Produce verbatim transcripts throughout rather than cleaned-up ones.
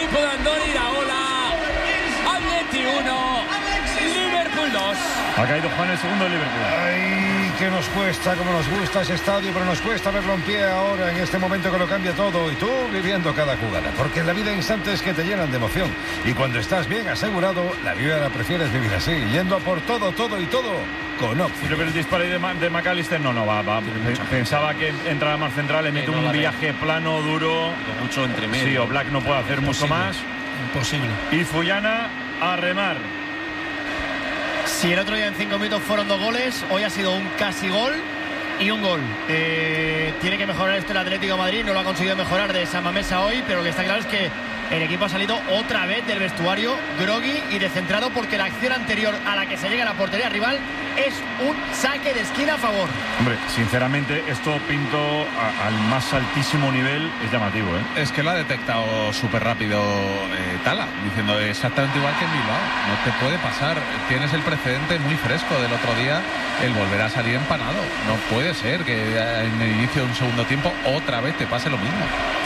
equipo de Andoni Iraola. Atleti uno, Liverpool dos. Ha caído Juan el segundo de Liverpool. Ay, que nos cuesta, como nos gusta ese estadio, pero nos cuesta verlo en pie ahora, en este momento que lo cambia todo. Y tú viviendo cada jugada, porque en la vida hay instantes que te llenan de emoción. Y cuando estás bien asegurado, la vida la prefieres vivir así, yendo a por todo, todo y todo con Opti. Yo creo que el disparo de, Ma de McAllister no, no va, va. Pensaba que entraba más central, le mete no un viaje plano, duro. Mucho entre medio. Sí, Oblak no puede hacer mucho más. Imposible. Y Fullana a remar. Si el otro día en cinco minutos fueron dos goles, hoy ha sido un casi gol y un gol. Eh, tiene que mejorar esto el Atlético de Madrid, no lo ha conseguido mejorar de San Mamés a hoy, pero lo que está claro es que el equipo ha salido otra vez del vestuario groggy y descentrado, porque la acción anterior a la que se llega a la portería rival es un saque de esquina a favor. Hombre, sinceramente, esto pinto a, al más altísimo nivel, es llamativo, ¿eh? Es que lo ha detectado súper rápido eh, Tala, diciendo exactamente igual que en Bilbao. No te puede pasar, tienes el precedente muy fresco del otro día, el volver a salir empanado. No puede ser que en el inicio de un segundo tiempo otra vez te pase lo mismo.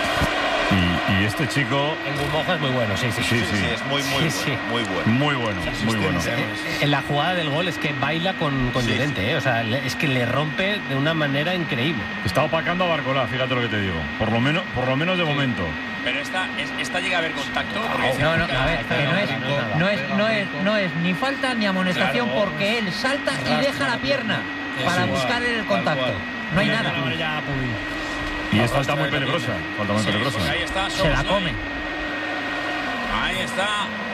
Y, y este chico... En Gumoja es muy bueno, sí, sí. Sí, sí, Sí, es muy, muy Sí, bueno. sí. Muy bueno. muy bueno, muy bueno. En la jugada del gol es que baila con, con Sí, Llorente, ¿eh? O sea, le- es que le rompe de una manera increíble. Está opacando a Barcolá, fíjate lo que te digo. Por lo menos, por lo menos de momento. Pero esta, es- esta llega a haber contacto. Porque No, no, a ver, que no es, no es, no es, no es ni falta ni amonestación, Claro. porque él salta y deja la pierna para Eso, buscar el tal contacto. cual. No hay nada. Ya, Pubil. Y es falta muy peligrosa. Falta muy Sí, peligrosa. pues ahí está, Se la Szoboszlai. come. Ahí está.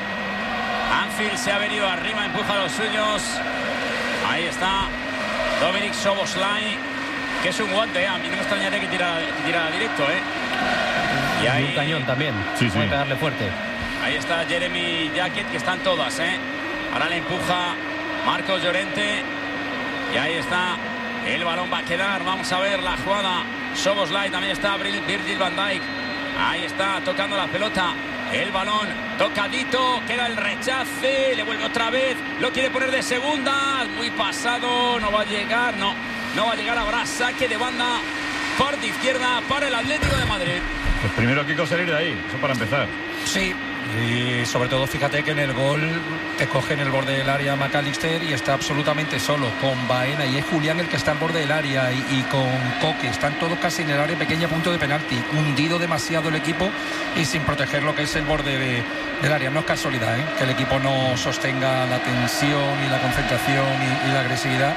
Anfield se ha venido arriba, empuja a los suyos. Ahí está Dominik Szoboszlai, que es un guante, ¿eh? A mí no me extrañaría que tirara, que tirara directo, ¿eh? Y Y ahí, un cañón también. Sí, sí. Puede pegarle fuerte. ahí está Jeremy Jacket, que están todas, ¿eh? Ahora le empuja Marcos Llorente. Y ahí está. El balón va a quedar. Vamos a ver la jugada. Szoboszlai, también está Virgil van Dijk. Ahí está tocando la pelota. El balón tocadito. Queda el rechace. Le vuelve otra vez. Lo quiere poner de segunda. Muy pasado. No va a llegar. No. No va a llegar. Habrá saque de banda. Parte izquierda para el Atlético de Madrid. Pues primero Kiko salir de ahí. Eso para empezar. Sí, y sobre todo fíjate que en el gol te coge en el borde del área McAllister y está absolutamente solo con Baena, y es Julián el que está al borde del área, y, y con Coque. Están todos casi en el área pequeña, punto de penalti. Hundido demasiado el equipo y sin proteger lo que es el borde de, del área. No es casualidad, ¿eh?, que el equipo no sostenga la tensión y la concentración y, y la agresividad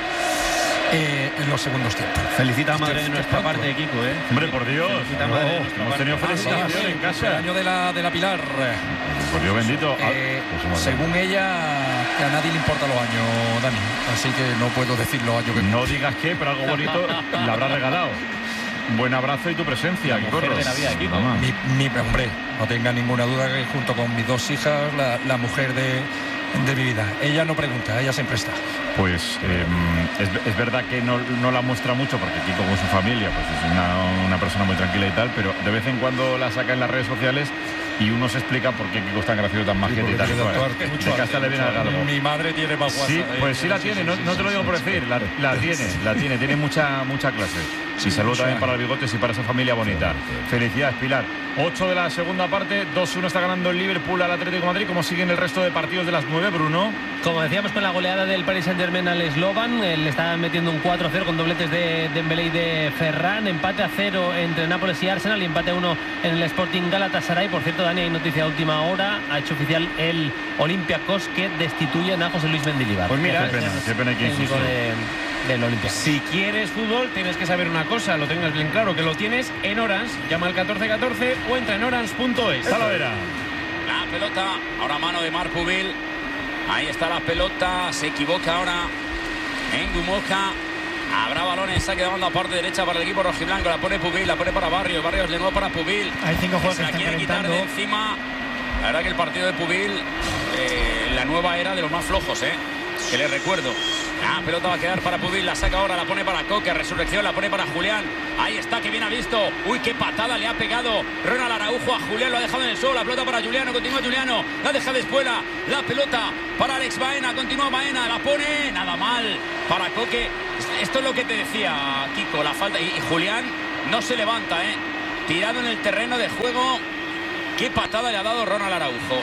eh, en los segundos tiempos. Felicita a Madrid Qué- de qué nuestra pronto. parte, Kiko, ¿eh? Hombre, por Dios. Felicita a No, Madrid de nuestra hemos parte. tenido felicitación Sí, en el casa. año de la, de la Pilar. Por Dios bendito. Ah, Eh, pues hemos- según ella, que a nadie le importan los años, Dani. Así que no puedo decir los años que... No digas qué, pero algo bonito le habrá regalado. Un buen abrazo y tu presencia, Kiko mujer de Ros. la vida de Kiko. Mamá. Mi, mi- hombre, no tenga ninguna duda que junto con mis dos hijas, la, la mujer de, de mi vida. Ella no pregunta, ella siempre está. Pues eh, es, es verdad que no, no la muestra mucho, porque Kiko con su familia pues es una, una persona muy tranquila y tal, pero de vez en cuando la saca en las redes sociales y uno se explica por qué Kiko es tan gracioso, tan majete y tal. y cual. De casa le viene algo. Mi madre tiene más WhatsApp. Sí, eh, pues sí la tiene, no, no te lo digo por decir, la, la tiene, la tiene, tiene mucha mucha clase. Y saludo también para los bigotes y para esa familia bonita. Felicidades, Pilar. ocho de la segunda parte, dos uno está ganando el Liverpool al Atlético de Madrid. ¿Cómo siguen el resto de partidos de las nueve, Bruno? Como decíamos, con la goleada del Paris Saint-Germain al Slovan, eh, le está metiendo un cuatro cero con dobletes de Dembélé y de Ferran, empate a cero entre Nápoles y Arsenal y empate a uno en el Sporting Galatasaray. Por cierto, Dani, hay noticia de última hora, ha hecho oficial el Olympiacos que destituyen a José Luis Mendilibar. Pues mira, qué pena, qué pena que técnico insisto. de, del Olympiacos. Si quieres fútbol, tienes que saber una cosa, lo tengas bien claro, que lo tienes en Orange. Llama al catorce catorce o entra en orange punto es. Talavera. La pelota, ahora mano de Marc Pubil. Ahí está la pelota, se equivoca ahora en Gumoja. Habrá balones, saque de banda parte derecha para el equipo rojiblanco. La pone Pubil, la pone para Barrios. Barrios de nuevo para Pubil. Hay cinco jugadores Se la que quiere están quitar de calentando. encima. La verdad que el partido de Pubil, eh, la nueva era de los más flojos, ¿eh? Que les recuerdo. La pelota va a quedar para Pubil, la saca ahora, la pone para Coque, Resurrección, la pone para Julián. Ahí está, que bien ha visto. Uy, qué patada le ha pegado Ronald Araujo a Julián, lo ha dejado en el suelo. La pelota para Juliano, continúa Juliano, la deja de espuela. La pelota para Alex Baena, continúa Baena, la pone, nada mal para Coque. Esto es lo que te decía, Kiko, la falta. Y, y Julián no se levanta, ¿eh? Tirado en el terreno de juego. qué patada le ha dado Ronald Araujo.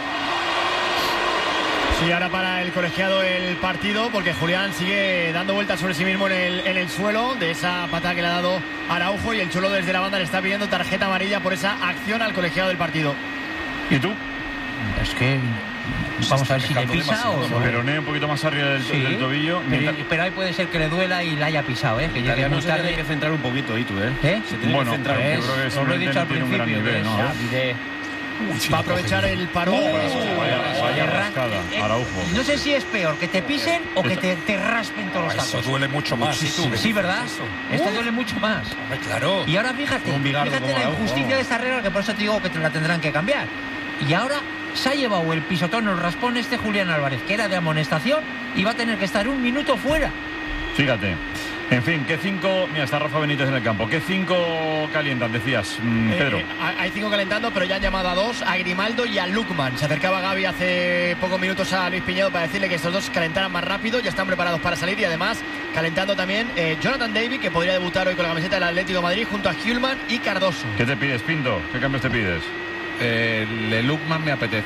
Sí, ahora para el colegiado el partido, porque Julián sigue dando vueltas sobre sí mismo en el, en el suelo de esa patada que le ha dado Araujo, y el Cholo desde la banda le está pidiendo tarjeta amarilla por esa acción al colegiado del partido. ¿Y tú? Es que vamos a ver si le pisa o no. Peroné un poquito más arriba del, Sí, del tobillo. Pero, pero ahí puede ser que le duela y la haya pisado, ¿eh? Que llegue muy se tarde. tiene que centrar un poquito, ¿y tú, eh? ¿Eh? Se tiene Bueno, que centrar. yo ¿ves? creo que Os lo he dicho simplemente al tiene un gran principio, nivel, ¿ves? ¿no? Xavi, de- Va a aprovechar el parón. Vaya, vaya rascada, Araujo. No sé si es peor que te pisen o que Eso- te, te raspen todos los Eso tacos. duele mucho más. ¿Y tú? Sí, ¿verdad? Este duele mucho más. Hombre, claro. Y ahora fíjate, Un bigardo fíjate como la Araujo, injusticia vamos. de esta regla, que por eso te digo que te la tendrán que cambiar. Y ahora se ha llevado el pisotón, el raspón este Julián Álvarez, que era de amonestación, y va a tener que estar un minuto fuera. Fíjate. En fin, ¿qué cinco? Mira, está Rafa Benítez en el campo. ¿Qué cinco calientan, decías, mm, Pedro? Eh, hay cinco calentando, pero ya han llamado a dos, a Grimaldo y a Lukman. Se acercaba Gaby hace pocos minutos a Luis Piñedo para decirle que estos dos calentaran más rápido, ya están preparados para salir, y además calentando también eh, Jonathan David, que podría debutar hoy con la camiseta del Atlético de Madrid, junto a Hjulman y Cardoso. ¿Qué te pides, Pinto? ¿Qué cambios te pides? Eh, Le Lukman me apetece.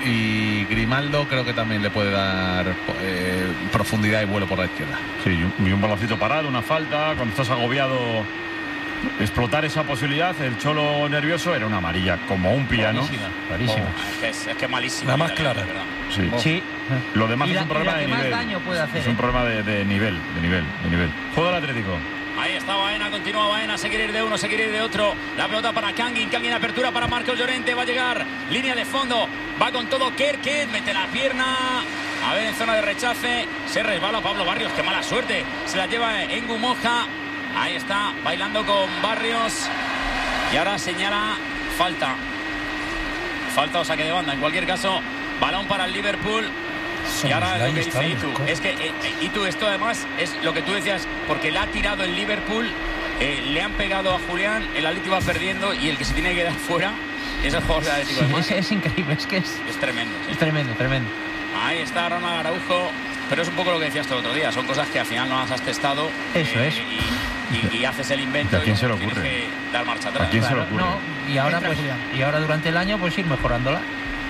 Y Grimaldo creo que también le puede dar eh, profundidad y vuelo por la izquierda. Sí, y un, y un balacito parado, una falta. Cuando estás agobiado, explotar esa posibilidad. El Cholo nervioso era una amarilla como un piano. Clarísima, clarísima. Oh, es, que es, es que malísimo. La más italiano, clara. de verdad. Sí. Sí. Lo demás Y es la- un problema y la de que más nivel. daño puede hacer, Es un ¿eh? problema de, de nivel, de nivel, de nivel. Juego del Atlético. Ahí está Baena, continúa Baena, se quiere ir de uno, se quiere ir de otro. La pelota para Kangin, Kangin apertura para Marcos Llorente, va a llegar, línea de fondo, va con todo Kerkez, mete la pierna, a ver en zona de rechace, se resbala Pablo Barrios, qué mala suerte, se la lleva Engu Moja, ahí está, bailando con Barrios, y ahora señala falta, falta o saque de banda, en cualquier caso, balón para el Liverpool. Y ahora lo que dice Itu, es que eh, Itu, esto además es lo que tú decías, porque le ha tirado el Liverpool, eh, le han pegado a Julián, el Atlético va perdiendo y el que se tiene que quedar fuera es el jugador del Atlético de Es, Madrid. es increíble, es que es, Es tremendo. sí. es tremendo, tremendo. Ahí está Ronald Araujo, pero es un poco lo que decías tú el otro día, son cosas que al final no las has testado. Eso es. Y, y- y haces el invento ¿A quién y se le tienes ocurre? que dar marcha atrás. ¿A quién se le Claro, ocurre? no, y ahora Entra pues, Julián. y ahora durante el año pues ir mejorándola.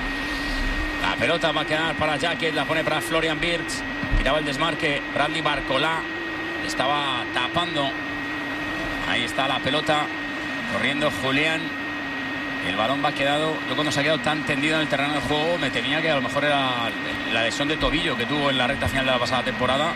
La pelota va a quedar para Jacket, la pone para Florian Wirtz. Tiraba el desmarque Bradley Barcolá. Estaba tapando. Ahí está la pelota. Corriendo Julián. El balón va quedado. Yo cuando se ha quedado tan tendido en el terreno de juego me temía que a lo mejor era la lesión de tobillo que tuvo en la recta final de la pasada temporada.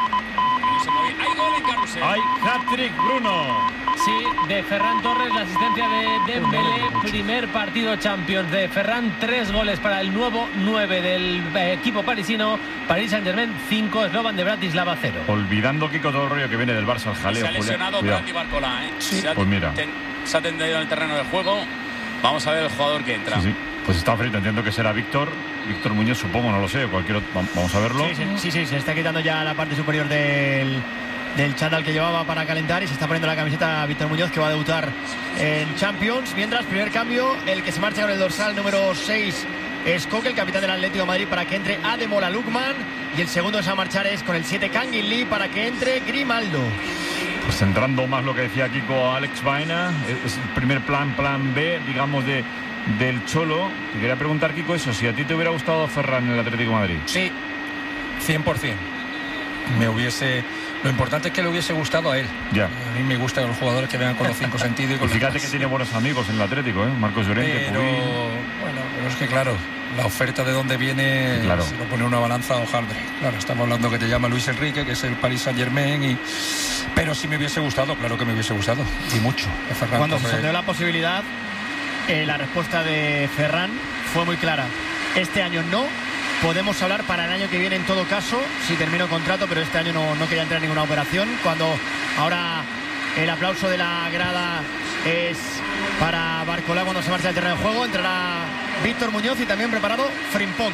No se movía. ¡Hay gol en Carrusel! ¡Hay hat-trick, Bruno! Sí, de Ferran Torres, la asistencia de Dembélé, primer partido Champions de Ferran, tres goles para el nuevo nueve del eh, equipo parisino, Paris Saint-Germain cinco, Slovan de Bratislava cero. Olvidando, Kiko, todo el rollo que viene del Barça al jaleo. Se ha Julián. lesionado Cuidado. Bradley Barcolá, ¿eh? Se ha, Pues mira. ten- se ha tendido en el terreno de juego. Vamos a ver el jugador que entra. Sí, sí. Pues está frito, entiendo que será Víctor. Víctor Muñoz, supongo, no lo sé. Cualquier otro. Vam- Vamos a verlo. Sí, sí, sí, sí, se está quitando ya la parte superior del, del chándal que llevaba para calentar, y se está poniendo la camiseta Víctor Muñoz, que va a debutar en Champions. Mientras, primer cambio, el que se marcha con el dorsal número seis es Coque, el capitán del Atlético de Madrid, para que entre Ademola Lookman, y el segundo que se va a marchar es con el siete Kangin Lee para que entre Grimaldo. Pues centrando más lo que decía Kiko, Alex Baena, es el primer plan, plan B, digamos, de, del Cholo. Te quería preguntar, Kiko, eso, si a ti te hubiera gustado Ferran en el Atlético de Madrid. Sí, cien por ciento. Me hubiese... Lo importante es que le hubiese gustado a él. Ya. A mí me gustan los jugadores que vengan con los cinco sentidos. Y, Y con fíjate los que tiene buenos amigos en el Atlético, ¿eh? Marcos Llorente, Pero, Puy. bueno, pero es que claro, la oferta de dónde viene, Claro. se lo pone una balanza a Hojaldre. Claro, estamos hablando que te llama Luis Enrique, que es el Paris Saint Germain, y... pero si me hubiese gustado, claro que me hubiese gustado, y mucho. que Ferran Cuando se Torres- sondeó la posibilidad, eh, la respuesta de Ferran fue muy clara. Este año no. Podemos hablar para el año que viene en todo caso, si termino contrato, pero este año no, no quería entrar en ninguna operación. Cuando ahora el aplauso de la grada es para Barcolá cuando se marcha del terreno de juego. Entrará Víctor Muñoz y también preparado Frimpong.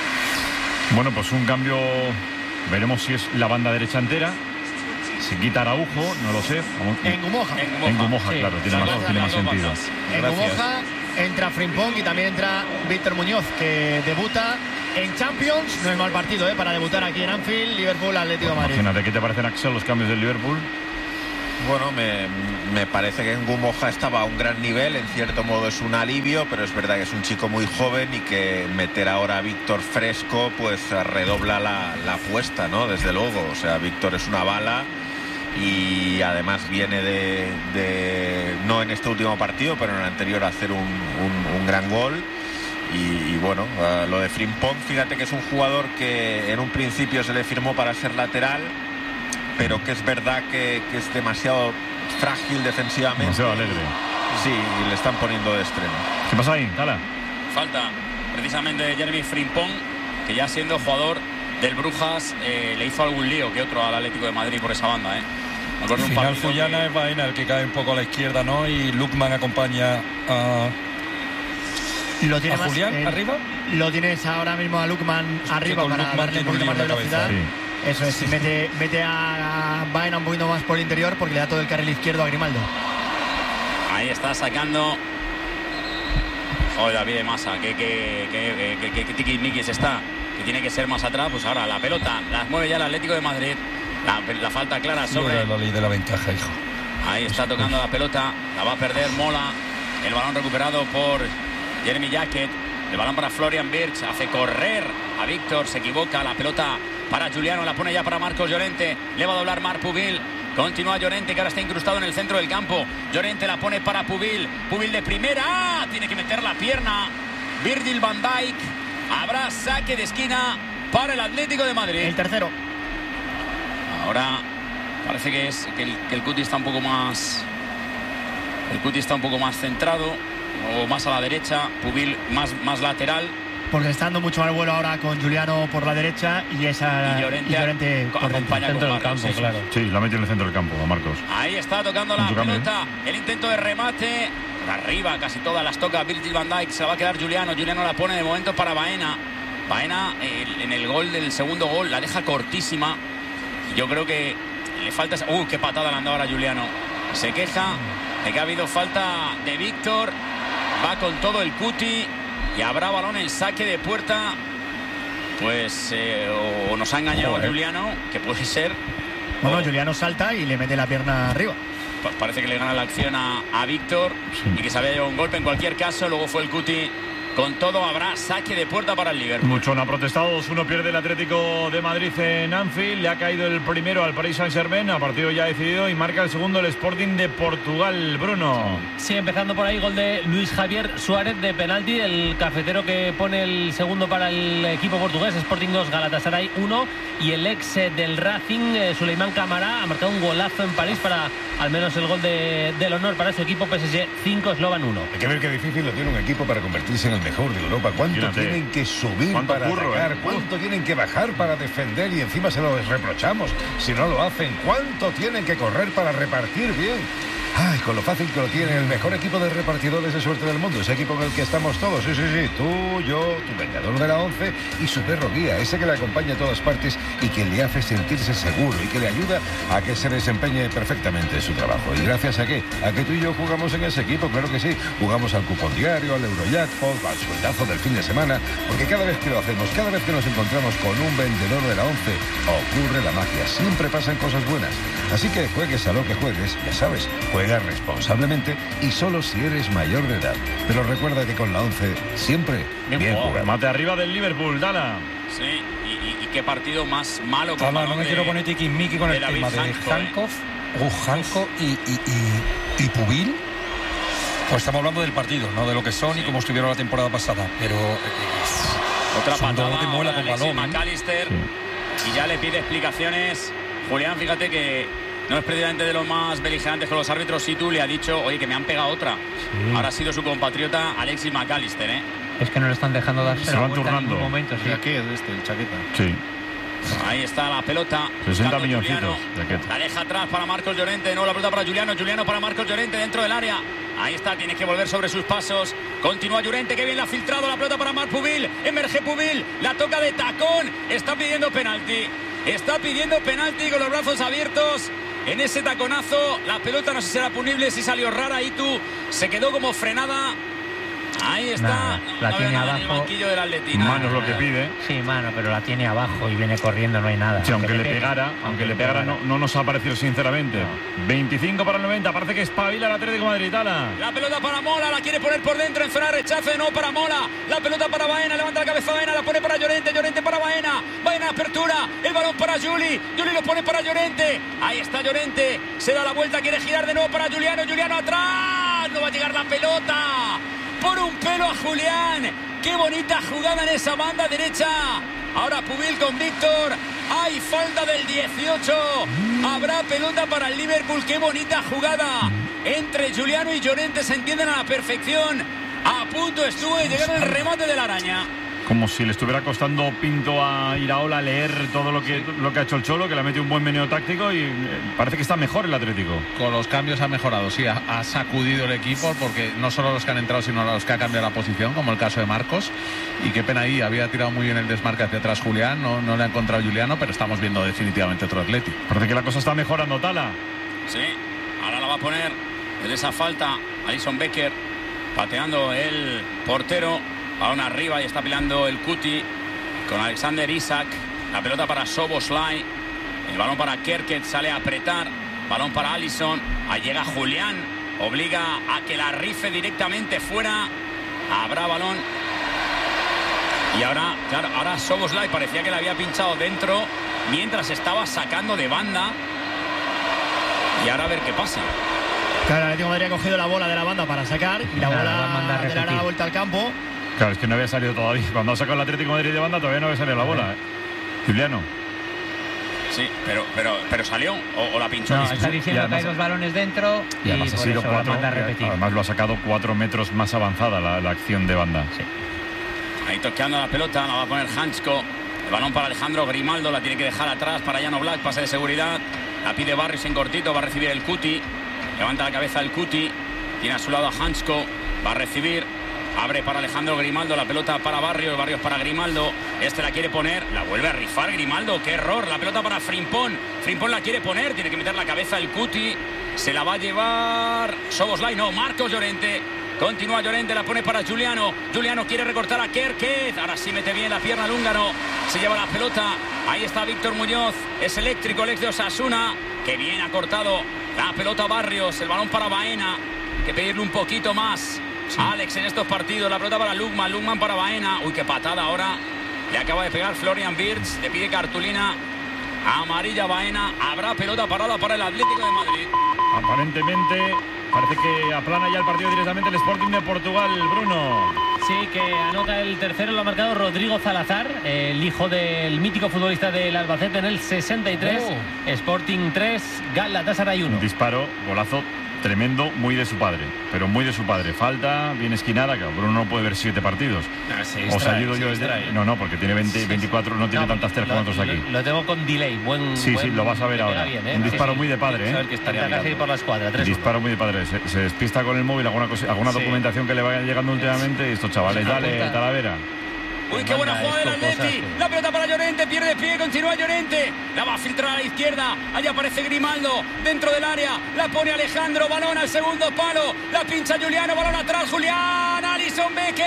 Bueno, pues un cambio. Veremos si es la banda derecha entera. Se quita Araujo, no lo sé. Vamos- En Gumoja. En Gumoja. En Gumoja, Sí. claro, tiene Las más, dos- tiene las más dos sentido. bandas. En Gracias. Gumoja entra Frimpong y también entra Víctor Muñoz, que debuta en Champions. No es mal partido, ¿eh? Para debutar aquí en Anfield, Liverpool, Atlético de Madrid. Imagínate, ¿qué te parecen, Axel, los cambios del Liverpool? Bueno, me, me parece que Ngu Moja estaba a un gran nivel, en cierto modo es un alivio, pero es verdad que es un chico muy joven y que meter ahora a Víctor fresco pues redobla la, la apuesta, ¿no? Desde luego, o sea, Víctor es una bala y además viene de, de no en este último partido, pero en el anterior a hacer un, un, un gran gol. Y, y bueno, uh, lo de Frimpong, fíjate que es un jugador que en un principio se le firmó para ser lateral, pero que es verdad que, que es demasiado frágil defensivamente. Demasiado alegre. Sí, y le están poniendo de extremo. ¿Qué pasa ahí, Tala? Falta precisamente de Jeremy Frimpong, que ya siendo jugador del Brujas eh, le hizo algún lío que otro al Atlético de Madrid por esa banda, ¿eh? Me acuerdo Al un final partido Fullana que- es Baena el que cae un poco a la izquierda, ¿no? Y Lukman acompaña a... Lo tiene ¿A más, Julián eh, arriba? Lo tienes ahora mismo a Lukman arriba con para Lukman darle un tiene un poquito más de lío en la velocidad. cabeza. Eso es, mete, mete a Baena un poquito más por el interior porque le da todo el carril izquierdo a Grimaldo. Ahí está sacando. Joder, David de Masa, que, que, que, que, que, que tiquismiquis está, que tiene que ser más atrás. Pues ahora la pelota la mueve ya el Atlético de Madrid. La, la falta clara sobre. Era la ley de la ventaja, hijo. Ahí está tocando la pelota, la va a perder Mola. El balón recuperado por Jeremy Jacket. El balón para Florian Wirtz, hace correr a Víctor, se equivoca, la pelota para Juliano, la pone ya para Marcos Llorente, le va a doblar Marc Pubil, continúa Llorente que ahora está incrustado en el centro del campo, Llorente la pone para Pubil, Pubil de primera, ¡ah! Tiene que meter la pierna Virgil van Dijk, habrá saque de esquina para el Atlético de Madrid. El tercero. Ahora parece que es que el, que el Cuti está un poco más el Cuti está un poco más centrado o más a la derecha, Pubil más, más lateral. Porque está dando mucho más vuelo ahora con Juliano por la derecha y esa Y Llorente, y Llorente por acompaña dentro. con Marcos, sí. Sí, la metió en el centro del campo, a Marcos. Ahí está tocando la Mucho cambio, pelota, el intento de remate por arriba, casi todas las toca Virgil van Dijk, se la va a quedar Juliano, Juliano la pone de momento para Baena. Baena el, en el gol del segundo gol la deja cortísima. Yo creo que le falta esa... ¡Uh, qué patada le han dado ahora a Juliano! Se queja de que ha habido falta de Víctor, va con todo el Cuti y habrá balón en saque de puerta. Pues eh, o nos ha engañado Joder. Juliano, que puede ser. Bueno, o- Juliano salta y le mete la pierna arriba. Pues parece que le gana la acción a, a Víctor y que se había llevado un golpe. En cualquier caso, luego fue el Cuti con todo. Habrá saque de puerta para el Liverpool. Mucho no ha protestado, dos uno pierde el Atlético de Madrid en Anfield, le ha caído el primero al Paris Saint-Germain, a partido ya decidido, y marca el segundo el Sporting de Portugal, Bruno. Sí, empezando por ahí, gol de Luis Javier Suárez de penalti, el cafetero que pone el segundo para el equipo portugués, Sporting dos, Galatasaray uno, y el ex eh, del Racing, eh, Suleimán Camara, ha marcado un golazo en París para al menos el gol de, del honor para su equipo, P S G cinco, Slovan uno. Hay que ver qué difícil lo tiene un equipo para convertirse en el mejor de Europa. ¿Cuánto Imagínate. tienen que subir ¿Cuánto para curro, atacar? eh? ¿Cuánto tienen que bajar para defender? Y encima se lo reprochamos si no lo hacen. ¿Cuánto tienen que correr para repartir bien? Ay, con lo fácil que lo tiene el mejor equipo de repartidores de suerte del mundo. Ese equipo en el que estamos todos. Sí, sí, sí. Tú, yo, tu vendedor de la once y su perro guía. Ese que le acompaña a todas partes y que le hace sentirse seguro y que le ayuda a que se desempeñe perfectamente en su trabajo. ¿Y gracias a qué? A que tú y yo jugamos en ese equipo, claro que sí. Jugamos al cupón diario, al Eurojackpot, al sueldazo del fin de semana. Porque cada vez que lo hacemos, cada vez que nos encontramos con un vendedor de la once, ocurre la magia. Siempre pasan cosas buenas. Así que juegues a lo que juegues, ya sabes, juega responsablemente y solo si eres mayor de edad. Pero recuerda que con la once siempre bien, bien jugado. Mate arriba del Liverpool, Dala. Sí, y, y, y qué partido más malo. con Tala, balón no me de- quiero poner tiquismiqui con de el David tema de Hanco, ¿eh? Hankov, o Hanko y, y, y, y Pubil. Pues estamos hablando del partido, no de lo que son y cómo estuvieron la temporada pasada. Pero eh, Otra son patada dolor de muela ahora con de Alexis balón, ¿eh? McAllister y ya le pide explicaciones. Julián, fíjate que no es precisamente de los más beligerantes con los árbitros. Situ le ha dicho, oye, que me han pegado otra. Ahora ha sido su compatriota Alexis McAllister, ¿eh? Es que no le están dejando darse Se la van vuelta en turnando. ningún momento. Sí. Aquí es este, el chaqueta. Sí. Ahí está la pelota. sesenta buscando milloncitos. Juliano. Jaqueta. La deja atrás para Marcos Llorente. De nuevo la pelota para Juliano. Juliano para Marcos Llorente dentro del área. Ahí está, tiene que volver sobre sus pasos. Continúa Llorente, que bien la ha filtrado. La pelota para Marc Pubil. Emerge Pubil. La toca de tacón. Está pidiendo penalti. Está pidiendo penalti con los brazos abiertos. En ese taconazo, la pelota no sé si será punible, si salió rara. Itu se quedó como frenada. Ahí está. Nah, la no tiene nada abajo. en el banquillo del Atleti. Nada. Mano es lo que pide. Sí, mano, pero la tiene abajo y viene corriendo, no hay nada. Sí, aunque, le pegue, pegara, aunque le pegara, no, no nos ha parecido sinceramente. No. veinticinco para el noventa, parece que espabila el Atlético de Madrid. Ala. La pelota para Mola, la quiere poner por dentro en zona de rechazo, de nuevo para Mola. La pelota para Baena, levanta la cabeza Baena, la pone para Llorente, Llorente para Baena. Baena apertura, el balón para Juli. Juli lo pone para Llorente. Ahí está Llorente, se da la vuelta, quiere girar de nuevo para Juliano. Juliano atrás, no va a llegar la pelota. Por un pelo a Julián. Qué bonita jugada en esa banda derecha. Ahora Pubil con Víctor. Hay falta del dieciocho. Habrá pelota para el Liverpool. Qué bonita jugada. Entre Juliano y Llorente se entienden a la perfección. A punto estuvo de llegar el remate de la araña. Como si le estuviera costando Pinto a Iraola leer todo lo que, lo que ha hecho el Cholo, que le ha metido un buen meneo táctico y parece que está mejor el Atlético. Con los cambios ha mejorado, sí, ha, ha sacudido el equipo, porque no solo los que han entrado, sino los que ha cambiado la posición, como el caso de Marcos. Y qué pena ahí, había tirado muy bien el desmarque hacia atrás Julián, no, no le ha encontrado Juliano, pero estamos viendo definitivamente otro Atlético. Parece que la cosa está mejorando, Tala. Sí, ahora la va a poner en esa falta Alisson Becker, pateando el portero. Balón arriba y está peleando el Cuti con Alexander Isak. La pelota para Szoboszlai. El balón para Kerket, sale a apretar. Balón para Alisson. Ahí llega Julián. Obliga a que la rife directamente fuera. Habrá balón. Y ahora, claro, ahora Szoboszlai parecía que le había pinchado dentro mientras estaba sacando de banda. Y ahora a ver qué pasa. Claro, el Atlético de Madrid ha cogido la bola de la banda para sacar. Y la bola le dará la vuelta al campo. Claro, es que no había salido todavía. Cuando ha sacado el Atlético de Madrid de banda todavía no había salido la bola. ¿eh? Juliano. Sí, pero, pero, pero salió o, o la pinchó. No, está diciendo además, que hay dos balones dentro y, y además por ha sido eso cuatro, la manda a repetir. Además lo ha sacado cuatro metros más avanzada la, la acción de banda. Sí. Ahí toqueando la pelota, la va a poner Hansko. El balón para Alejandro Grimaldo, la tiene que dejar atrás para Jan Oblak, pase de seguridad. La pide Barrios en cortito, va a recibir el Cuti. Levanta la cabeza el Cuti. Tiene a su lado a Hansko, va a recibir. Abre para Alejandro Grimaldo, la pelota para Barrios, Barrios para Grimaldo. Este la quiere poner, la vuelve a rifar Grimaldo, qué error. La pelota para Frimpón, Frimpón la quiere poner, tiene que meter la cabeza el Cuti. Se la va a llevar Szoboszlai, no, Marcos Llorente. Continúa Llorente, la pone para Juliano. Juliano quiere recortar a Kerkez. Ahora sí mete bien la pierna el húngaro. Se lleva la pelota. Ahí está Víctor Muñoz. Es eléctrico el ex de Osasuna. Que bien ha cortado la pelota Barrios. El balón para Baena. Hay que pedirle un poquito más. Sí. Alex en estos partidos. La pelota para Lukman. Lukman para Baena. Uy, qué patada ahora. Le acaba de pegar Florian Wirtz. Le pide cartulina amarilla Baena. Habrá pelota parada para el Atlético de Madrid. Aparentemente parece que aplana ya el partido directamente el Sporting de Portugal, Bruno. Sí, que anota el tercero, lo ha marcado Rodrigo Salazar, el hijo del mítico futbolista del Albacete en el sesenta y tres. Oh. Sporting tres, Galatasaray uno. Un disparo, golazo tremendo, muy de su padre, pero muy de su padre. Falta, bien esquinada, que Bruno no puede ver siete partidos. No, se Os ayudo yo desde... No, no, porque tiene veinte, sí, veinticuatro, no tiene no, tantas telas como otros aquí. Lo, lo tengo con delay, buen... Sí, buen, sí, lo vas a ver ahora. Bien, ¿eh? Un disparo sí, muy de padre, sí, ¿eh? Que estaría casi por la escuadra. tres disparo muy de padre. Se, se despista con el móvil, alguna, cosa, alguna sí. documentación que le vaya llegando últimamente. Y estos chavales, dale, Talavera. Uy, qué buena jugada del Atleti. La pelota para Llorente, pierde pie, continúa Llorente. La va a filtrar a la izquierda. Allá aparece Grimaldo dentro del área. La pone Alejandro, balón al segundo palo. La pincha Juliano, balón atrás. Julián, Alisson Becker.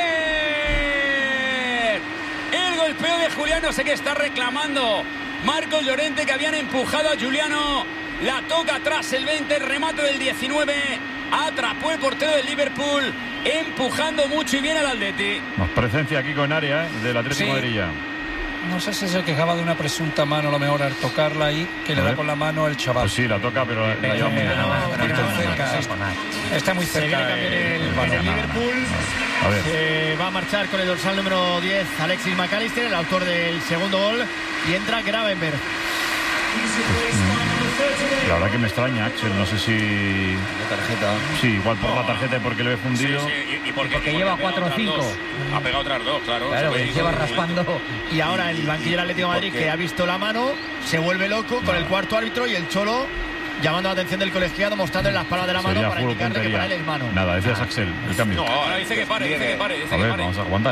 El golpeo de Julián, no sé qué está reclamando Marcos Llorente, que habían empujado a Juliano. La toca atrás el veinte, el remate del diecinueve. Atrapó el portero del Liverpool, empujando mucho y bien al Atleti. Más presencia aquí con área, ¿eh? Del Atlético de Madrid. No sé si se quejaba de una presunta mano, a lo mejor al tocarla ahí, que le da con la mano al chaval. Pues sí, la toca, pero la, la lleva muy bien. Está muy cerca. Se viene también el, el, el, el Liverpool. A ver. Se va a marchar con el dorsal número diez, Alexis McAllister, el autor del segundo gol, y entra Gravenberg. La verdad que me extraña, Axel, no sé si... La tarjeta. Sí, igual por la tarjeta y porque lo he fundido. Sí, sí, y, y porque, porque lleva cuatro o cinco. Ha pegado otras dos, claro. Claro, que lleva raspando. Y ahora el banquillo del Atlético de Madrid, que ha visto la mano, se vuelve loco con el cuarto árbitro y el Cholo llamando la atención del colegiado, mostrándole las palmas de la mano. Sería para indicarle puntería. Que para él es mano. Nada, decías Axel, el cambio. No, ahora dice que pare, dice que pare, dice a que ver, pare. vamos a aguantar.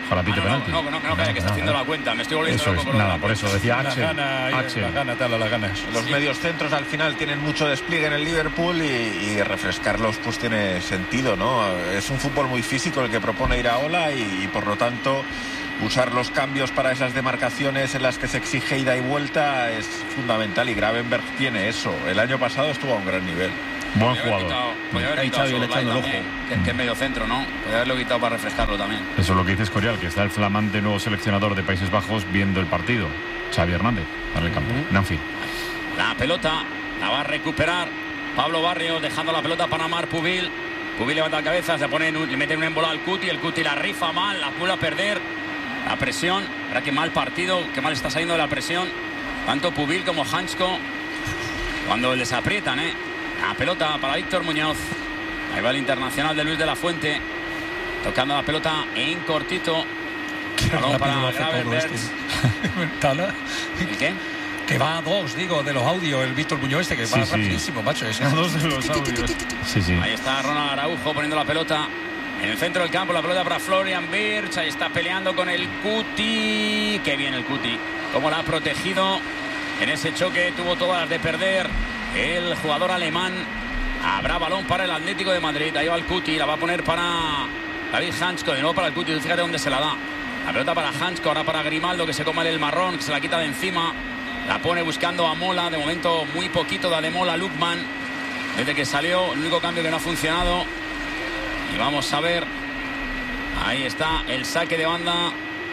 para pito Ah, no, penalti. no, no, no, no, calla, que está haciendo la cuenta. Me estoy volviendo Eso loco es, con lo de nada, la por cuenta. eso decía La Axel. gana, Axel. la gana, tal, la gana. Los Sí. medios centros al final tienen mucho despliegue en el Liverpool y, y refrescarlos pues tiene sentido, ¿no? Es un fútbol muy físico el que propone Iraola y, y por lo tanto usar los cambios para esas demarcaciones en las que se exige ida y vuelta es fundamental y Gravenberch tiene eso. El año pasado estuvo a un gran nivel. Buen Podría haber jugador. quitado- podría haber Ahí quitado Xavi le Soboslai echando el también, que, que es medio centro, ¿no? Podría haberlo quitado para refrescarlo también. Eso es lo que dice Escorial, que está el flamante nuevo seleccionador de Países Bajos viendo el partido. Xavi Hernández, para el campo. En Anfield. La pelota la va a recuperar Pablo Barrios, dejando la pelota para Marc Pubil. Pubil levanta la cabeza, se pone en un- le mete un embolado al Cuti, el Cuti la rifa mal, la vuelve a perder. La presión, verá qué mal partido, qué mal está saliendo de la presión. Tanto Pubil como Hansko, cuando les aprietan, ¿eh? La pelota para Víctor Muñoz. Ahí va el internacional de Luis de la Fuente, tocando la pelota en cortito. Balón Rápido para lo hace todo Gravenberch. este. Tala. ¿El qué? Que va a dos, digo, de los audios, el Víctor Muñoz este, que Sí, va sí. rapidísimo, macho. Es, A dos de los audios. Sí, sí. Ahí está Ronald Araujo poniendo la pelota en el centro del campo, la pelota para Florian Wirtz. Ahí está peleando con el Cuti. Qué bien el Cuti, cómo la ha protegido en ese choque. Tuvo todas las de perder el jugador alemán. Habrá balón para el Atlético de Madrid. Ahí va el Cuti, la va a poner para David Hansko. De nuevo para el Cuti, fíjate dónde se la da. La pelota para Hansko, ahora para Grimaldo, que se come el marrón, que se la quita de encima. La pone buscando a Mola. De momento muy poquito da de Mola Lukman. Desde que salió, el único cambio que no ha funcionado. Y vamos a ver. Ahí está el saque de banda.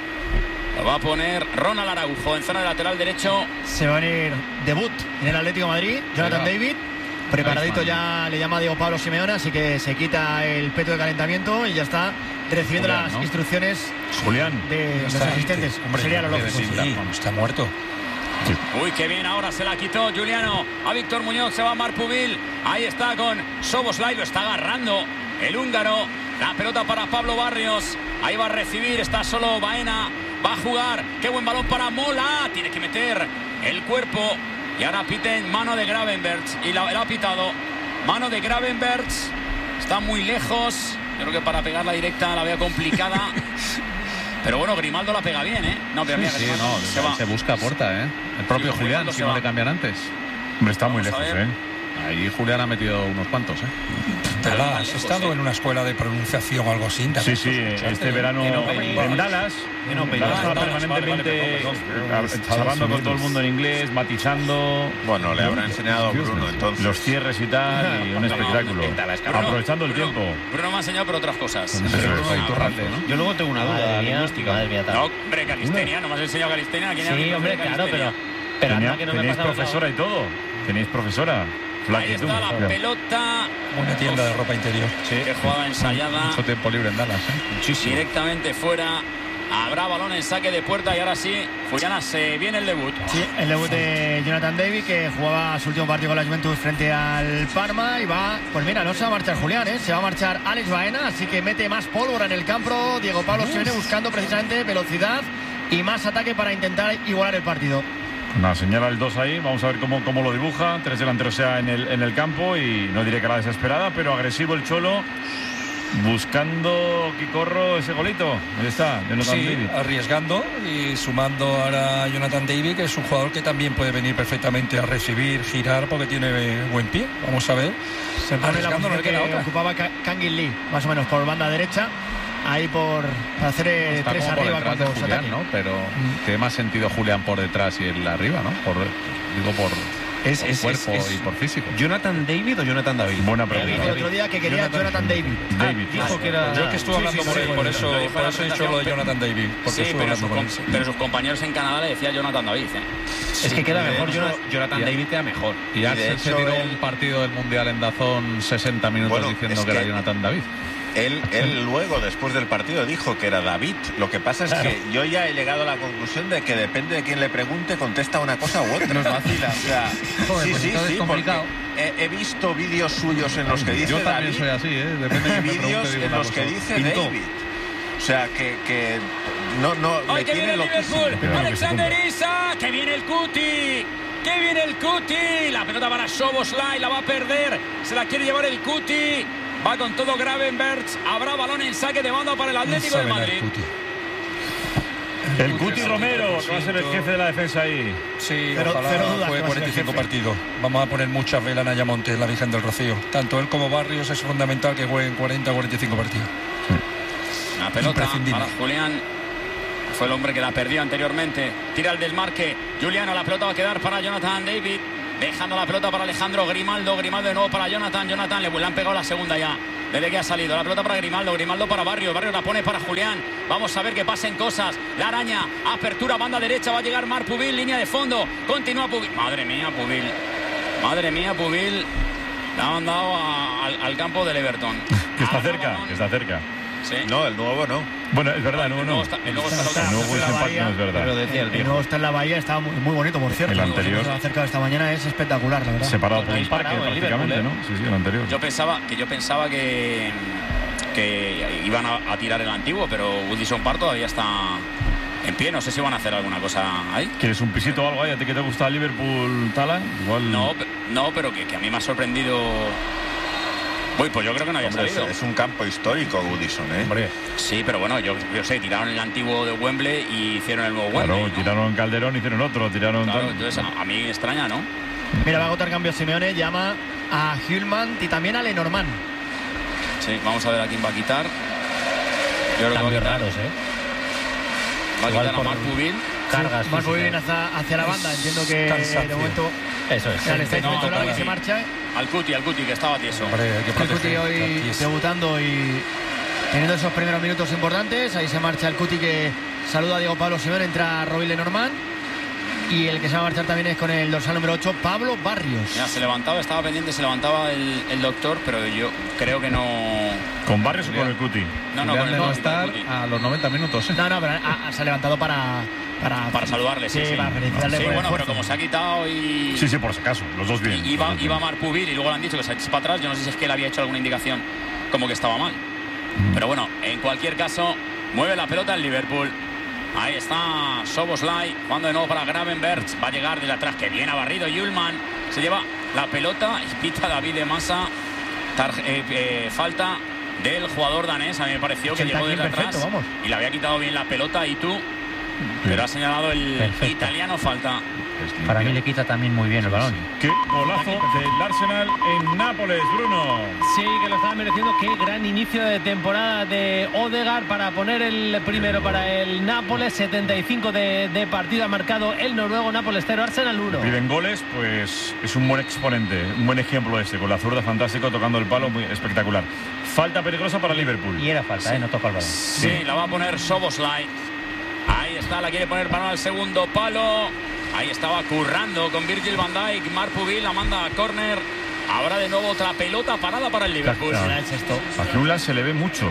Lo va a poner Ronald Araujo en zona de lateral derecho. Se va a venir debut en el Atlético de Madrid. Jonathan Venga. David. Preparadito ya le llama Diego Pablo Simeone, así que se quita el peto de calentamiento y ya está recibiendo Julián, las ¿no? instrucciones Julián. de los Está- asistentes. Hombre, Sería lo debe lógico. de sí, está muerto. Uy, qué bien, ahora se la quitó Juliano a Víctor Muñoz, se va Marc Pubil. Ahí está con Soboslai, lo está agarrando el húngaro. La pelota para Pablo Barrios. Ahí va a recibir, está solo Baena. Va a jugar, qué buen balón para Mola. Tiene que meter el cuerpo. Y ahora piten mano de Gravenberch. Y la, la ha pitado. Mano de Gravenberch. Está muy lejos. Yo creo que para pegar la directa la veo complicada. Pero bueno, Grimaldo la pega bien, ¿eh? No, pero mira, Sí, Grimaldo no, se va. se busca a puerta, ¿eh? El propio Sí, Julián, Grimaldo si se no va. le cambian antes. Hombre, está muy Vamos a lejos, ver. ¿eh? Ahí Julián ha metido unos cuantos, ¿eh? Pero Tala, has lejos, estado ¿eh? en una escuela de pronunciación o algo así. Sí, sí, este verano en Open en Bar. Dallas. En Open Dallas Bar. está Dallas, permanentemente vale, vale, perdón, eh, charlando con todo el mundo en inglés, matizando. Bueno, le habrá enseñado a Bruno entonces. Los cierres y tal, y un espectáculo. Bruno, Aprovechando el Bruno, tiempo. Bruno me ha enseñado, pero otras cosas. Eso es. Bruno Iturralde, ¿no? Yo luego tengo una duda Madre mía, lingüística. madre mía, tal. No, hombre, Calistenia, no me has enseñado Calistenia. ¿Quién era mi Sí, profe hombre, de claro, calistenia? pero. Pero Tenía- anda que no me tenéis pasa profesora y todo. Tenéis profesora. Ahí Flaquitud. está la Cuidado. pelota. Una tienda de ropa interior. Qué jugada ensayada. Mucho tiempo libre en Dallas, ¿eh? Directamente fuera. Habrá balón en saque de puerta y ahora sí, Fuyana se viene el debut. Sí, el debut de Jonathan David, que jugaba su último partido con la Juventus frente al Parma y va, pues mira, no se va a marchar Julián, ¿eh? Se va a marchar Alex Baena, así que mete más pólvora en el campo. Diego Pablo se viene buscando precisamente velocidad y más ataque para intentar igualar el partido. Nada, señala el dos ahí, vamos a ver cómo, cómo lo dibuja. Tres delanteros sea en el, en el campo y no diré que la desesperada, pero agresivo el Cholo, buscando Quicorro ese golito. Ahí está, Jonathan Sí, David. arriesgando y sumando ahora a Jonathan David, que es un jugador que también puede venir perfectamente a recibir, girar, porque tiene buen pie. Vamos a ver. Se pone la Arriesgando, no posición le queda que otra. ocupaba Ka- Kangin Lee, más o menos por banda derecha, ahí por para hacer eh, Está tres como por arriba detrás de cuando se Julián, ataque. ¿no? Pero tiene más sentido Julián por detrás y él arriba, ¿no? Por, digo, por, Es, por es, cuerpo es- es y por físico. ¿Jonathan David o Jonathan David? Buena David, pregunta. el otro día que quería Jonathan David. David. Dijo que era. Yo es que estuve Sí, hablando sí, por sí, él, por eso, lo dijo en por la eso he dicho presentación, lo de Jonathan David. Porque Sí, estuve pero, hablando sus con él. com- sí. pero sus compañeros en Canadá le decía Jonathan David, ¿eh? Es que queda mejor. de hecho, Jonathan y- David queda mejor. Y de Axel se hecho, tiró él- un partido del Mundial en Dazón sesenta minutos Bueno, diciendo es que, era que- Jonathan David. Él, él luego, después del partido, dijo que era David. Lo que pasa es que yo ya he llegado a la conclusión de que depende de quién le pregunte, contesta una cosa u otra. Nos vacila. O sea, Joder, sí, pues sí, entonces sí, es porque complicado. he, he visto vídeos suyos en los que dice Yo también David soy así, ¿eh? Depende de quién me y vídeos pregunte, digo en una los que cosa. dice Pintó. David. O sea, que, que no, no, ¡Ay, me que viene tiene el loquísimo. Liverpool! Pero que se ¡Alexander cumpla. Isak! ¡Que viene el Cuti! ¡Que viene el Cuti! La pelota para Soboslai, la va a perder. Se la quiere llevar el Cuti. Va con todo Gravenberch. Habrá balón en saque de banda para el Atlético de Saben al Madrid. Cuti. El Cuti Romero, que va a ser el jefe de la defensa ahí. Sí, Cero- ojalá cero dudas juegue que va a ser cuarenta y cinco jefe. partidos. Vamos a poner muchas velas en Ayamonte, la Virgen del Rocío. Tanto él como Barrios es fundamental que jueguen cuarenta o cuarenta y cinco partidos. La pelota Imprescindible. para Julián. Fue el hombre que la perdió anteriormente. Tira el desmarque. Juliano, la pelota va a quedar para Jonathan David. Dejando la pelota para Alejandro Grimaldo. Grimaldo de nuevo para Jonathan. Jonathan le, le han pegado la segunda ya. Desde que ha salido. La pelota para Grimaldo. Grimaldo para Barrios. Barrios la pone para Julián. Vamos a ver que pasen cosas. La araña. Apertura, banda derecha. Va a llegar Marc Pubil. Línea de fondo. Continúa Pubil. Madre mía, Pubil. Madre mía, Pubil. La han mandado a- al, al campo del Everton. Que está Ahora cerca, balón. que está cerca. Sí. No, el nuevo no. Bueno, es verdad, no, El no. nuevo está- el nuevo está Está- El nuevo está en la Wilson Park bahía, no es verdad. Pero decía el El viejo. nuevo está en la bahía, está muy, muy bonito, por cierto. El anterior. Se ha acercado esta mañana, es espectacular, la verdad. Separado por un Disparado parque el prácticamente, Liverpool, ¿no? Sí, sí, el anterior. Yo pensaba que yo pensaba que que iban a, a tirar el antiguo, pero Woodison Park todavía está en pie. No sé si van a hacer alguna cosa ahí. ¿Quieres un pisito o algo ahí? ¿A ti que te gusta Liverpool, Tala? Igual. No, pe- no, pero que, que a mí me ha sorprendido. Uy, pues yo creo que no había Hombre, es, salido. es un campo histórico, Goodison, ¿eh? Hombre, Sí, pero bueno, yo, yo sé, tiraron el antiguo de Wembley y hicieron el nuevo claro, Wembley, ¿no? tiraron Calderón, hicieron otro, tiraron Claro, tal. entonces a, a mí extraña, ¿no? Mira, va a agotar cambio Simeone, llama a Hülman y también a Lenormand. Sí, vamos a ver a quién va a quitar. Yo creo que va a Cambios quitar, raros, ¿eh? va a Igual quitar a por- Marc Pubil. Cargas. Más muy bien físicas. hacia, hacia la banda, entiendo que Cansancio. de momento Eso es. era el statement no, claro que sí. se marcha. Al Cuti, al Cuti, que estaba tieso. Hombre, hay que El Cuti proteger, hoy Ortiz. debutando y teniendo esos primeros minutos importantes. Ahí se marcha el Cuti que saluda a Diego Pablo Simeone, entra Robin Lenormand. Y el que se va a marchar también es con el dorsal número ocho, Pablo Barrios. Mira, se levantaba, estaba pendiente, se levantaba el, el doctor, pero yo creo que no. ¿Con Barrios o con el Cuti? No, no, Julián con el de no Cuti, con el estar Cuti. a los noventa minutos, ¿eh? No, no, pero ha- ha- se ha levantado para... Para, Para saludarle, sí, sí. para felicitarle Sí, por el bueno, pero esfuerzo. como se ha quitado y. Sí, sí, por si acaso, los dos bien. y iba, los dos iba bien. Marc Pubil y luego le han dicho que se eche para atrás. Yo no sé si es que él había hecho alguna indicación como que estaba mal. Pero bueno, en cualquier caso, mueve la pelota el Liverpool. Ahí está Szoboszlai, jugando de nuevo para Gravenberch. Va a llegar desde atrás, que bien ha barrido Yulman. Se lleva la pelota y pita David de Massa. Tarje- eh, eh, falta del jugador danés. A mí me pareció que El llegó tackling desde perfecto, atrás vamos. y le había quitado bien la pelota y tú. Pero ha señalado el Perfecto. italiano falta. Para mí le quita también muy bien el balón. Qué golazo del Arsenal en Nápoles, Bruno. Sí, que lo estaba mereciendo. Qué gran inicio de temporada de Odegaard para poner el primero para el Nápoles. setenta y cinco de, de partido ha marcado el noruego. Nápoles cero, Arsenal uno. Piden goles, pues es un buen exponente, un buen ejemplo este, con la zurda fantástico, tocando el palo, muy espectacular. Falta peligrosa para Liverpool. Y era falta, ¿eh? No toca el balón. Sí, la va a poner Szoboszlai. Ahí está, la quiere poner para el segundo palo. Ahí estaba currando con Virgil van Dijk. Marc Pubil la manda a córner. Ahora de nuevo otra pelota parada para el Liverpool. Claro. Será el sexto. A Hulan se le ve mucho.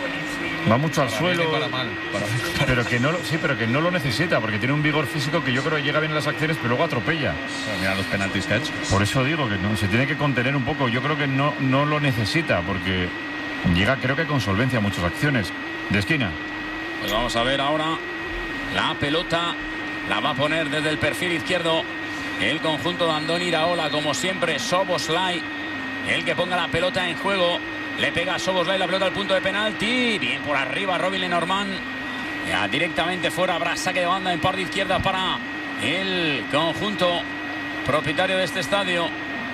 Va mucho al Para suelo. bien y para mal. Para bien y para Pero que no lo, sí, pero que no lo necesita, porque tiene un vigor físico que yo creo que llega bien en las acciones, pero luego atropella. mal. Mira los penaltis que ha hecho. Por eso digo que no, se tiene que contener un poco. Yo creo que no, no lo necesita, porque llega, creo que con solvencia a muchas acciones. De esquina. Pues vamos a ver ahora la pelota. La va a poner desde el perfil izquierdo el conjunto de Andoni Iraola, como siempre. Szoboszlai, el que ponga la pelota en juego. Le pega a Szoboszlai la pelota al punto de penalti. Bien por arriba Robin Lenormand. Ya directamente fuera, habrá saque de banda en par de izquierda para el conjunto propietario de este estadio.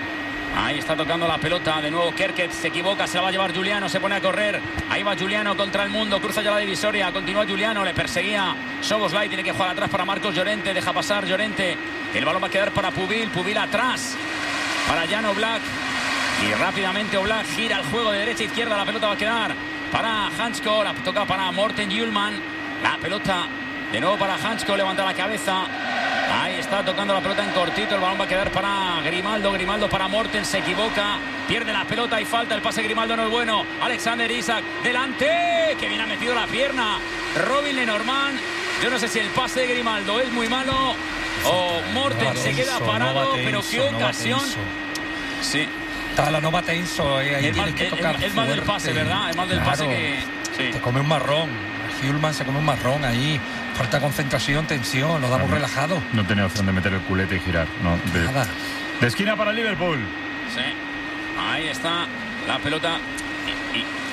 Ahí está tocando la pelota. De nuevo Kerkez se equivoca, se la va a llevar Juliano, se pone a correr. Ahí va Juliano contra el mundo, cruza ya la divisoria. Continúa Juliano, le perseguía Szoboszlai, tiene que jugar atrás para Marcos Llorente. Deja pasar Llorente. El balón va a quedar para Pubil. Pubil atrás para Jan Oblak. Y rápidamente Oblak gira el juego de derecha a izquierda. La pelota va a quedar para Hansko. La toca para Morten Hjulman. La pelota de nuevo para Hansko. Levanta la cabeza. Ahí está tocando la pelota en cortito. El balón va a quedar para Grimaldo. Grimaldo para Morten. Se equivoca. Pierde la pelota y falta. El pase de Grimaldo no es bueno. Alexander Isak delante. Que bien ha metido la pierna Robin Lenormand. Yo no sé si el pase de Grimaldo es muy malo o Morten se queda parado. Pero qué ocasión. Sí. Tala, no va tenso, eh, ahí Es más, tienes que es- tocar es más del fuerte. pase, ¿verdad? Es más del pase que- sí. Te come un marrón. Hjulman se come un marrón ahí. Falta concentración, tensión, nos damos relajados. No tenía opción de meter el culete y girar. No, de, Nada. de esquina para Liverpool. Sí. Ahí está la pelota. Y, y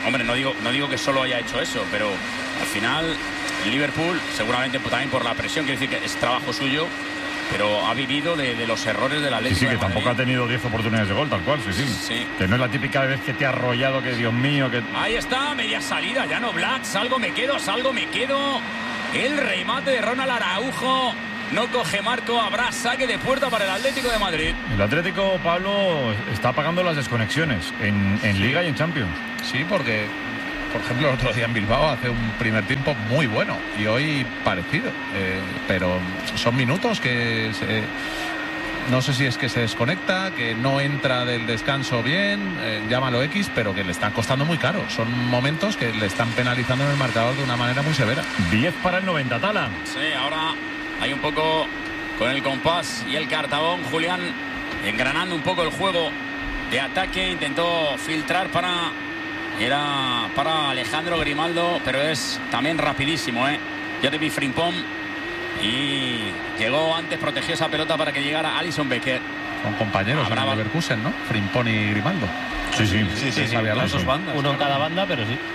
hombre, no digo, no digo que solo haya hecho eso, pero al final el Liverpool, seguramente también por la presión, quiere decir que es trabajo suyo, pero ha vivido de, de los errores del Atlético. Sí, sí, que de Madrid. tampoco ha tenido diez oportunidades de gol, tal cual, sí, sí, sí. Que no es la típica vez que te ha arrollado, que Dios mío, que... Ahí está, media salida, ya no Black, salgo, me quedo, salgo, me quedo. El remate de Ronald Araujo, no coge Marco, habrá saque de puerta para el Atlético de Madrid. El Atlético, Pablo, está pagando las desconexiones en, en Liga y en Champions. Sí, porque, por ejemplo, el otro día en Bilbao hace un primer tiempo muy bueno y hoy parecido. Eh, pero son minutos que se, no sé si es que se desconecta, que no entra del descanso bien, eh, llámalo X, pero que le están costando muy caro. Son momentos que le están penalizando en el marcador de una manera muy severa. diez para el noventa, Tala. Sí, ahora hay un poco con el compás y el cartabón. Julián engranando un poco el juego de ataque, intentó filtrar para era para Alejandro Grimaldo, pero es también rapidísimo, ¿eh? Jeremy Frimpong, y llegó antes, protegió esa pelota para que llegara Alisson Becker. Son compañeros en el Leverkusen, ¿no? Frimpong y Grimaldo. Sí, sí, sí, sí, sí, las dos bandas, uno en cada banda, pero sí.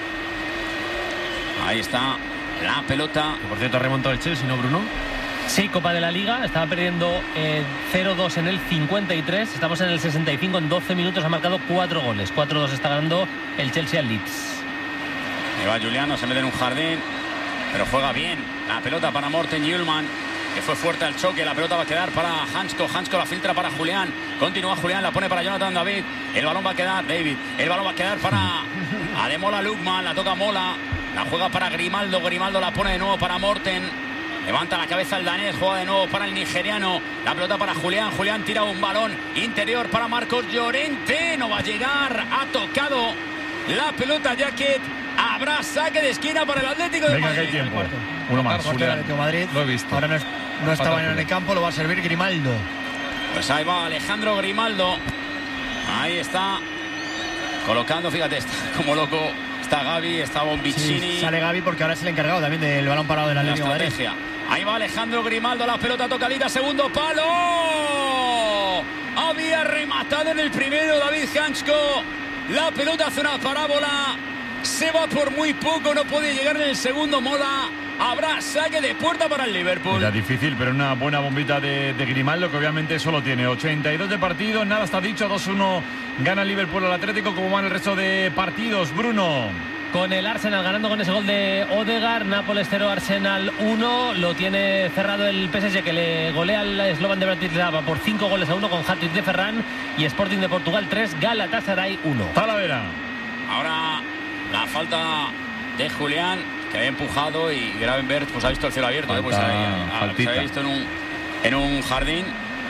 Ahí está la pelota. Que, por cierto, ha remontado el Chelsea, ¿no, Bruno? Sí, Copa de la Liga, estaba perdiendo eh, cero dos en el cincuenta y tres, estamos en el sesenta y cinco, en doce minutos ha marcado cuatro goles, cuatro dos está ganando el Chelsea al Leeds. Ahí va Juliano, se mete en un jardín, pero juega bien, la pelota para Morten Hjulmand, que fue fuerte al choque, la pelota va a quedar para Hansko, Hansko la filtra para Julián, continúa Julián, la pone para Jonathan David, el balón va a quedar, David, el balón va a quedar para Ademola Lookman, la toca Mola, la juega para Grimaldo, Grimaldo la pone de nuevo para Morten. Levanta la cabeza el danés, juega de nuevo para el nigeriano. La pelota para Julián. Julián tira un balón interior para Marcos Llorente. No va a llegar. Ha tocado la pelota Jacket. Habrá saque de esquina para el Atlético de Venga, Madrid. que hay tiempo. Uno más, Julián. Atlético de Madrid. Lo he visto. Ahora no, es, no estaba en el campo, lo va a servir Grimaldo. Pues ahí va Alejandro Grimaldo. Ahí está. Colocando, fíjate, está como loco. Está Gavi, está Bombicini. Sí, sale Gavi porque ahora es el encargado también del balón parado del Atlético de Madrid. Ahí va Alejandro Grimaldo, la pelota tocadita, segundo palo. Había rematado en el primero David Hansko. La pelota hace una parábola. Se va por muy poco, no puede llegar en el segundo Mola. Habrá saque de puerta para el Liverpool. Era difícil, pero una buena bombita de, de Grimaldo, que obviamente solo tiene ochenta y dos de partido. Nada está dicho, dos uno gana el Liverpool al Atlético. ¿Cómo van el resto de partidos, Bruno? Con el Arsenal ganando con ese gol de Odegaard, Nápoles cero, Arsenal uno. Lo tiene cerrado el P S G, que le golea al Slovan de Bratislava por cinco goles a uno con hat-trick de Ferran. Y Sporting de Portugal tres, Galatasaray uno. Talavera. Ahora la falta de Julián, que había empujado, y Gravenberch pues ha visto el cielo abierto. Falta, eh, pues se, había, faltita. se había visto en un, en un jardín.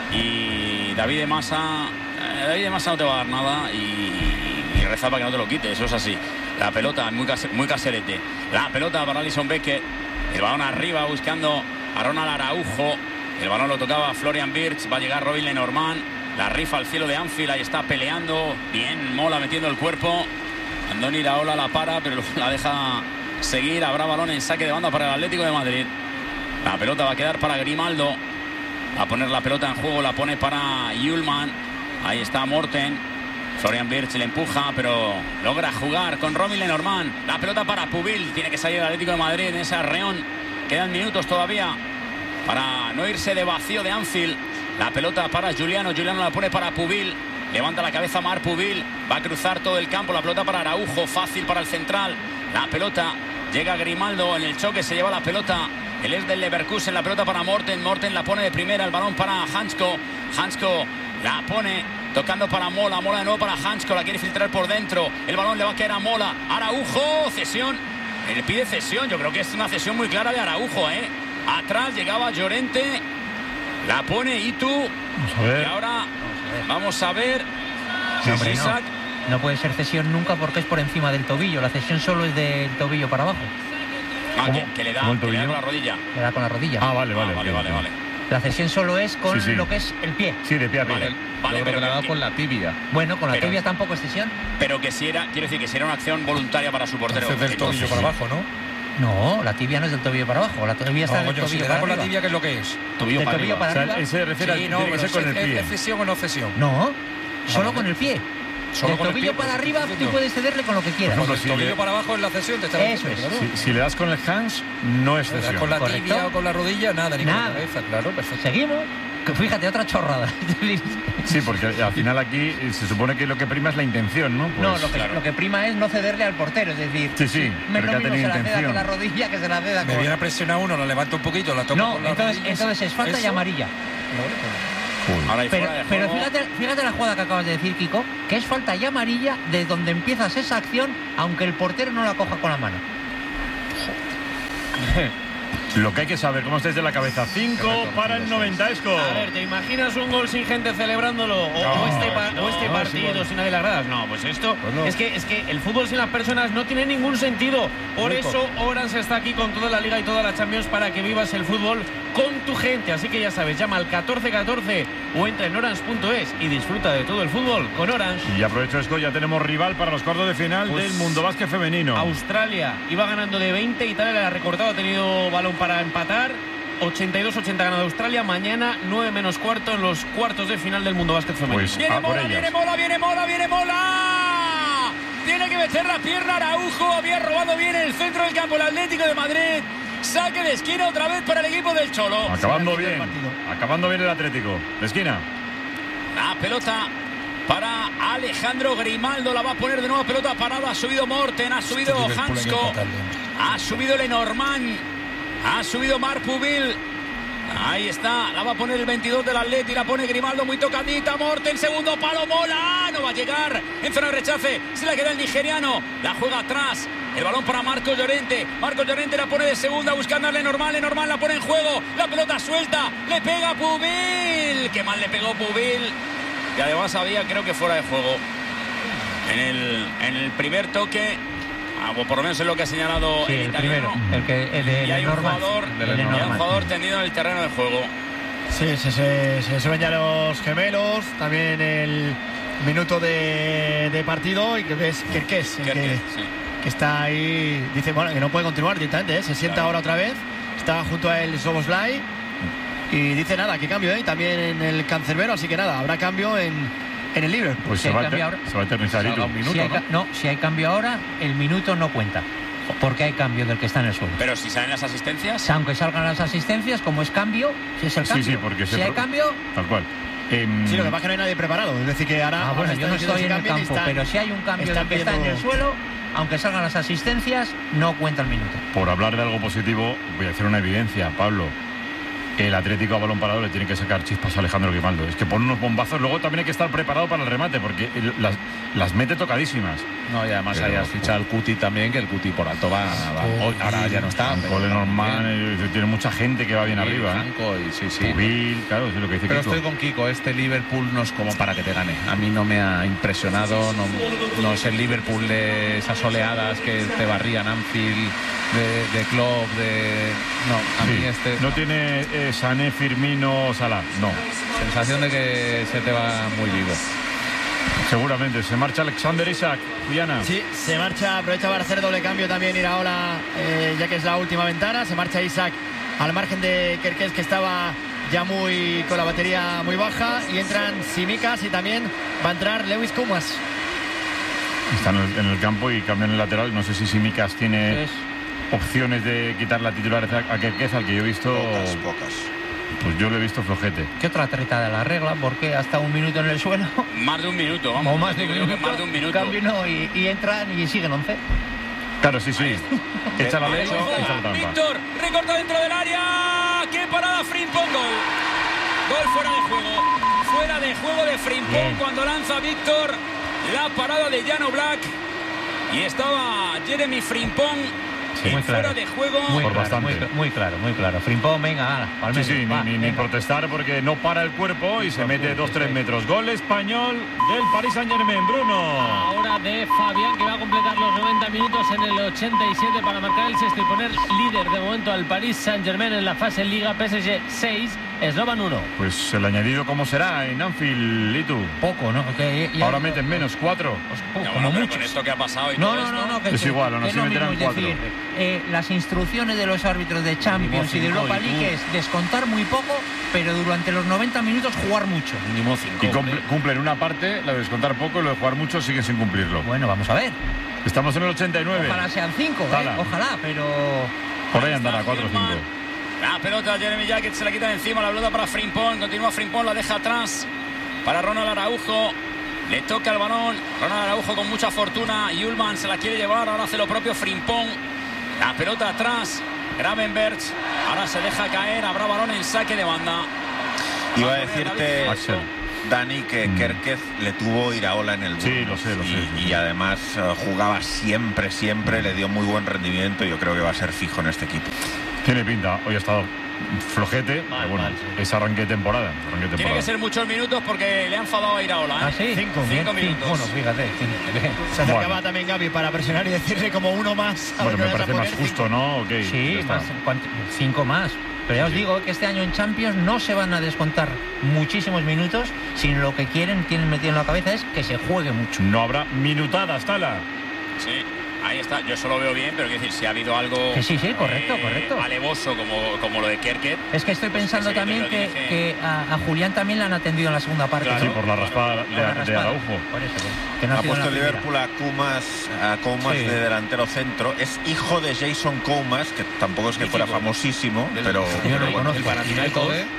Y David de Masa, eh, David de Masa no te va a dar nada, y, y reza para que no te lo quite, eso es así. La pelota muy, case, muy caserete. La pelota para Alisson Becker. El balón arriba buscando a Ronald Araujo. El balón lo tocaba Florian Wirtz. Va a llegar Robin Lenormand. La rifa al cielo de Anfield. Ahí está peleando. Bien, Mola metiendo el cuerpo. Andoni Iraola la para, pero la deja seguir. Habrá balón en saque de banda para el Atlético de Madrid. La pelota va a quedar para Grimaldo. Va a poner la pelota en juego. La pone para Hjulmand. Ahí está Morten. Florian Wirtz le empuja, pero logra jugar con Robin Lenormand. La pelota para Pubil. Tiene que salir el Atlético de Madrid en ese arreón. Quedan minutos todavía para no irse de vacío de Anfield. La pelota para Juliano. Juliano la pone para Pubil. Levanta la cabeza Mar Pubil. Va a cruzar todo el campo. La pelota para Araujo. Fácil para el central. La pelota. Llega Grimaldo en el choque. Se lleva la pelota. Él es del Leverkusen. La pelota para Morten. Morten la pone de primera. El balón para Hansko. Hansko la pone tocando para Mola. Mola de nuevo para Hansko. La quiere filtrar por dentro. El balón le va a caer a Mola. Araujo. Cesión. Él pide cesión. Yo creo que es una cesión muy clara de Araujo, ¿eh? Atrás llegaba Llorente. La pone Itu. Vamos a ver. Y ahora vamos a ver. No, hombre, no. Isaac. No puede ser cesión nunca porque es por encima del tobillo. La cesión solo es del tobillo para abajo. Ah, ¿Cómo? que, que le da, ¿Cómo el que le da tobillo? con la rodilla. Le da con la rodilla. Ah, vale, vale. Ah, vale, ok, vale, ok. vale. La cesión solo es con Sí, sí. lo que es el pie. Sí, de pie a pie. Vale, Yo vale, creo pero que le ha dado que- con la tibia. Bueno, con la Pero- tibia tampoco es cesión. Pero que si era, quiero decir que si era una acción voluntaria para su portero. Entonces del Entonces, tobillo para abajo, ¿no? No, la tibia no es del tobillo para abajo. La tibia está No, del coño, si tobillo le para da con la arriba. tibia, ¿qué es lo que es? Tobillo Del para tobillo arriba. para O sea, arriba. él se refiere, Sí, al- no, tiene que pero ser con es, el es- pie. ¿es cesión o no cesión? No, solo con el pie. Solo Del con el tobillo pie, para pues, arriba entiendo. tú puedes cederle con lo que quieras. Por Con ejemplo, el si tobillo le- para abajo es la cesión, te estaba Eso diciendo, es. claro. Si, si le das con el hands, no es cesión. Con la Correcto. tibia o con la rodilla, nada, ni con Nada. la cabeza, claro, perfecto. Seguimos. Que Fíjate, otra chorrada. Sí, porque al final aquí se supone que lo que prima es la intención, ¿no? Pues, no, lo que, lo que prima es no cederle al portero, es decir, Sí, sí, me pero lo que ha mismo se tenido la ceda intención. con la rodilla que se la ceda Me con... viene a presionar uno, la levanto un poquito, la toco No, con las entonces, rodillas. entonces es falta y ¿Eso? amarilla. Ahora hay Pero, fuera de pero juego. fíjate, fíjate la jugada que acabas de decir, Kiko, que es falta y amarilla de donde empiezas esa acción, aunque el portero no la coja con la mano. Lo que hay que saber, ¿cómo estáis de la cabeza? Cinco para el noventa, Esco. A ver, ¿te imaginas un gol sin gente celebrándolo? O, No, o este, pa- no, o este no, partido sí, bueno. sin nadie en las gradas. No, pues esto Pues no. es, que, es que el fútbol sin las personas no tiene ningún sentido. Por Muy eso Orange está aquí con toda la Liga y toda la Champions para que vivas el fútbol con tu gente. Así que ya sabes, llama al catorce catorce o entra en orange punto es y disfruta de todo el fútbol con Orange. Y aprovecho, Esco, ya tenemos rival para los cuartos de final Pues, del Mundo Básquet Femenino. Australia iba ganando de veinte, Italia le ha recortado, ha tenido balón para empatar. ochenta y dos ochenta ganado Australia. Mañana nueve menos cuarto en los cuartos de final del Mundo Básquet Femenino. Pues Viene a por Mola, ellas. viene Mola, viene Mola, viene Mola. Tiene que meter la pierna Araujo. Había robado bien el centro del campo el Atlético de Madrid. Saque de esquina otra vez para el equipo del Cholo. Acabando bien, acabando bien el Atlético. De esquina. La pelota para Alejandro Grimaldo. La va a poner de nuevo pelota parada. Ha subido Morten, ha subido Liverpool hay que Hansko, empatarle. ha subido Lenormand, ha subido Marpubil. Ahí está, la va a poner el veintidós del Atleti, la pone Grimaldo muy tocadita, Morten, segundo palo, Mola, no va a llegar, en zona de rechace, se la queda el nigeriano, la juega atrás, el balón para Marcos Llorente, Marcos Llorente la pone de segunda buscando a Lenormand, Lenormand la pone en juego, la pelota suelta, le pega Pubil, qué mal le pegó Pubil, y además había creo que fuera de juego, en el, en el primer toque, ah, o por lo menos es lo que ha señalado Sí, el, el italiano. primero, el que el de Y hay un Lenormand. jugador, El y de hay un Lenormand. jugador tendido en el terreno de juego. Sí, se, se, se suben ya los gemelos. También el minuto de, de partido. Y que ves Kerkez, el que, Kerkez, sí. que está ahí. Dice bueno, que no puede continuar directamente. ¿eh? Se sienta Claro. ahora otra vez. Está junto a él Soboslai. Y dice nada, que cambio, ¿eh? También en el cancerbero. Así que nada, habrá cambio en, en el Liverpool. Pues Si se hay va, a cambio eter- ahora- se va a eternizar. ¿Y tú? Un minuto, si hay, ¿no? ca- no, si hay cambio ahora, el minuto no cuenta. Porque hay cambio del que está en el suelo. Pero si salen las asistencias, Aunque salgan las asistencias, como es cambio, si es el Sí, cambio. sí, porque se si hay pro- cambio. Tal cual. Em, Sí, lo que pasa es que no hay nadie preparado. Es decir, que ahora. Ah, ahora bueno, está yo no diciendo estoy que en el cambien y campo, están- pero si hay un cambio están del que está en el pidiendo- suelo, aunque salgan las asistencias, no cuenta el minuto. Por hablar de algo positivo, voy a hacer una evidencia, Pablo. El Atlético a balón parado le tiene que sacar chispas a Alejandro Grimaldo. Es que pone unos bombazos. Luego también hay que estar preparado para el remate, porque el- las, las mete tocadísimas. No, y además Pero- ahí has fichado al Cuti también, que el Cuti por alto va. va- hoy- ahora ya no está. pero Cole Norman, también. eh, tiene mucha gente que va bien Sí, arriba. ¿eh? Franco y sí, sí. Pubil, claro, es lo que dice Pero Kiko. estoy con Kiko, este Liverpool no es como para que te gane. A mí no me ha impresionado, no, no es el Liverpool de esas oleadas que te barrían Anfield, de, de Klopp, de... No, a Sí, mí este... no tiene eh, Sané, Firmino, Salah. No, Sensación de que se te va muy vivo. seguramente. Se marcha Alexander Isaac, Guyana. Sí, se marcha, aprovecha para hacer doble cambio también Iraola, eh, ya que es la última ventana. Se marcha Isaac al margen de Kerkez, que estaba ya muy con la batería muy baja. Y entran Simicas y también va a entrar Lewis Kumas. Están en el, en el campo y cambian el lateral. No sé si Simicas tiene Es- opciones de quitar la titularidad a Kerkez, al que yo he visto. Pocas, pocas. Pues yo lo he visto flojete. ¿Qué otra treta de la regla? Porque hasta un minuto en el suelo. más de un minuto, vamos. O más de Yo un creo que minuto. más de un minuto. Cambio y no, y, y entran y siguen once. Claro, sí, sí. Echa la ley, Ahí echa juega la trampa. Víctor, recorta dentro del área. ¡Qué parada Frimpong! Gol. Gol fuera de juego. Fuera de juego de Frimpong Bien. cuando lanza Víctor. La parada de Jan Oblak. Y estaba Jeremy Frimpong. Sí, en muy claro. fuera de juego. Muy Por claro, bastante. muy, cl- muy claro, muy claro. Frimpong, venga, ala, al Sí, menos, sí, ni, va, ni- ni venga. protestar porque no para el cuerpo y se mete dos tres metros. Gol español del Paris Saint-Germain, Bruno. Ahora de Fabián, que va a completar los noventa minutos en el ochenta y siete para marcar el sexto y poner líder de momento al Paris Saint-Germain en la fase Liga. P S G seis, Slovan uno. Pues el añadido, ¿cómo será en Anfield, Litu? Poco, ¿no? Que ya- Ahora meten menos, cuatro. pues, Ya, poco, bueno, como pero muchos. con esto que ha pasado y No, todo no, esto. no, no, que, Es que- igual, aún que así lo meterán mismo, es cuatro. decir, eh, las instrucciones de los árbitros de Champions y de Mínimo Europa cinco, League y es descontar muy poco pero durante los noventa minutos jugar mucho. Mínimo cinco. Y cumple, cumplen una parte, la de descontar poco, y lo de jugar mucho siguen sin cumplirlo. Bueno, vamos a ver. Estamos en el ochenta y nueve. Ojalá sean cinco, ¿eh? Ojalá, pero... Por ahí andará, cuatro o cinco. La pelota, Jeremy Jacket se la quita de encima, la pelota para Frimpong, continúa Frimpong, la deja atrás para Ronald Araujo. Le toca el balón, Ronald Araujo con mucha fortuna, Yulman se la quiere llevar, ahora hace lo propio Frimpong. La pelota atrás, Gravenberch, ahora se deja caer, habrá balón en saque de banda. Iba a decirte, Axel, Dani, que mm. Kerkez le tuvo Iraola en el mundo. Sí, lo sé, lo y, sé. Sí. Y además uh, jugaba siempre, siempre, le dio muy buen rendimiento y yo creo que va a ser fijo en este equipo. Tiene pinta, hoy ha estado flojete, mal, pero bueno, mal, sí. es arranque de temporada, arranque de temporada. Tiene que ser muchos minutos porque le han enfadado a Iraola, ¿eh? ¿Ah, sí? Cinco, Cinco bien, minutos. Bueno, fíjate. Se acercaba bueno. también Gaby para presionar y decirle como uno más. Bueno, me parece más justo, ¿no? Okay, sí, más, cinco más. Pero ya os digo que este año en Champions no se van a descontar muchísimos minutos, sino lo que quieren, tienen metido en la cabeza es que se juegue mucho. No habrá minutadas, Tala. Sí. Ahí está, yo eso lo veo bien, pero quiero decir, si ha habido algo que sí, sí, correcto, eh, correcto. alevoso como, como lo de Kerkez. Es que estoy pensando pues también que, que, que a, a Julián también le han atendido en la segunda parte. Claro, ¿no? sí, por la raspada de, de, de Araujo. Por eso, que no ha ha puesto el Liverpool a Koumas, a Koumas sí. de delantero centro. Es hijo de Jason Koumas, que tampoco es que fuera famosísimo, del, pero, yo no pero bueno, el Panathinaikos eh,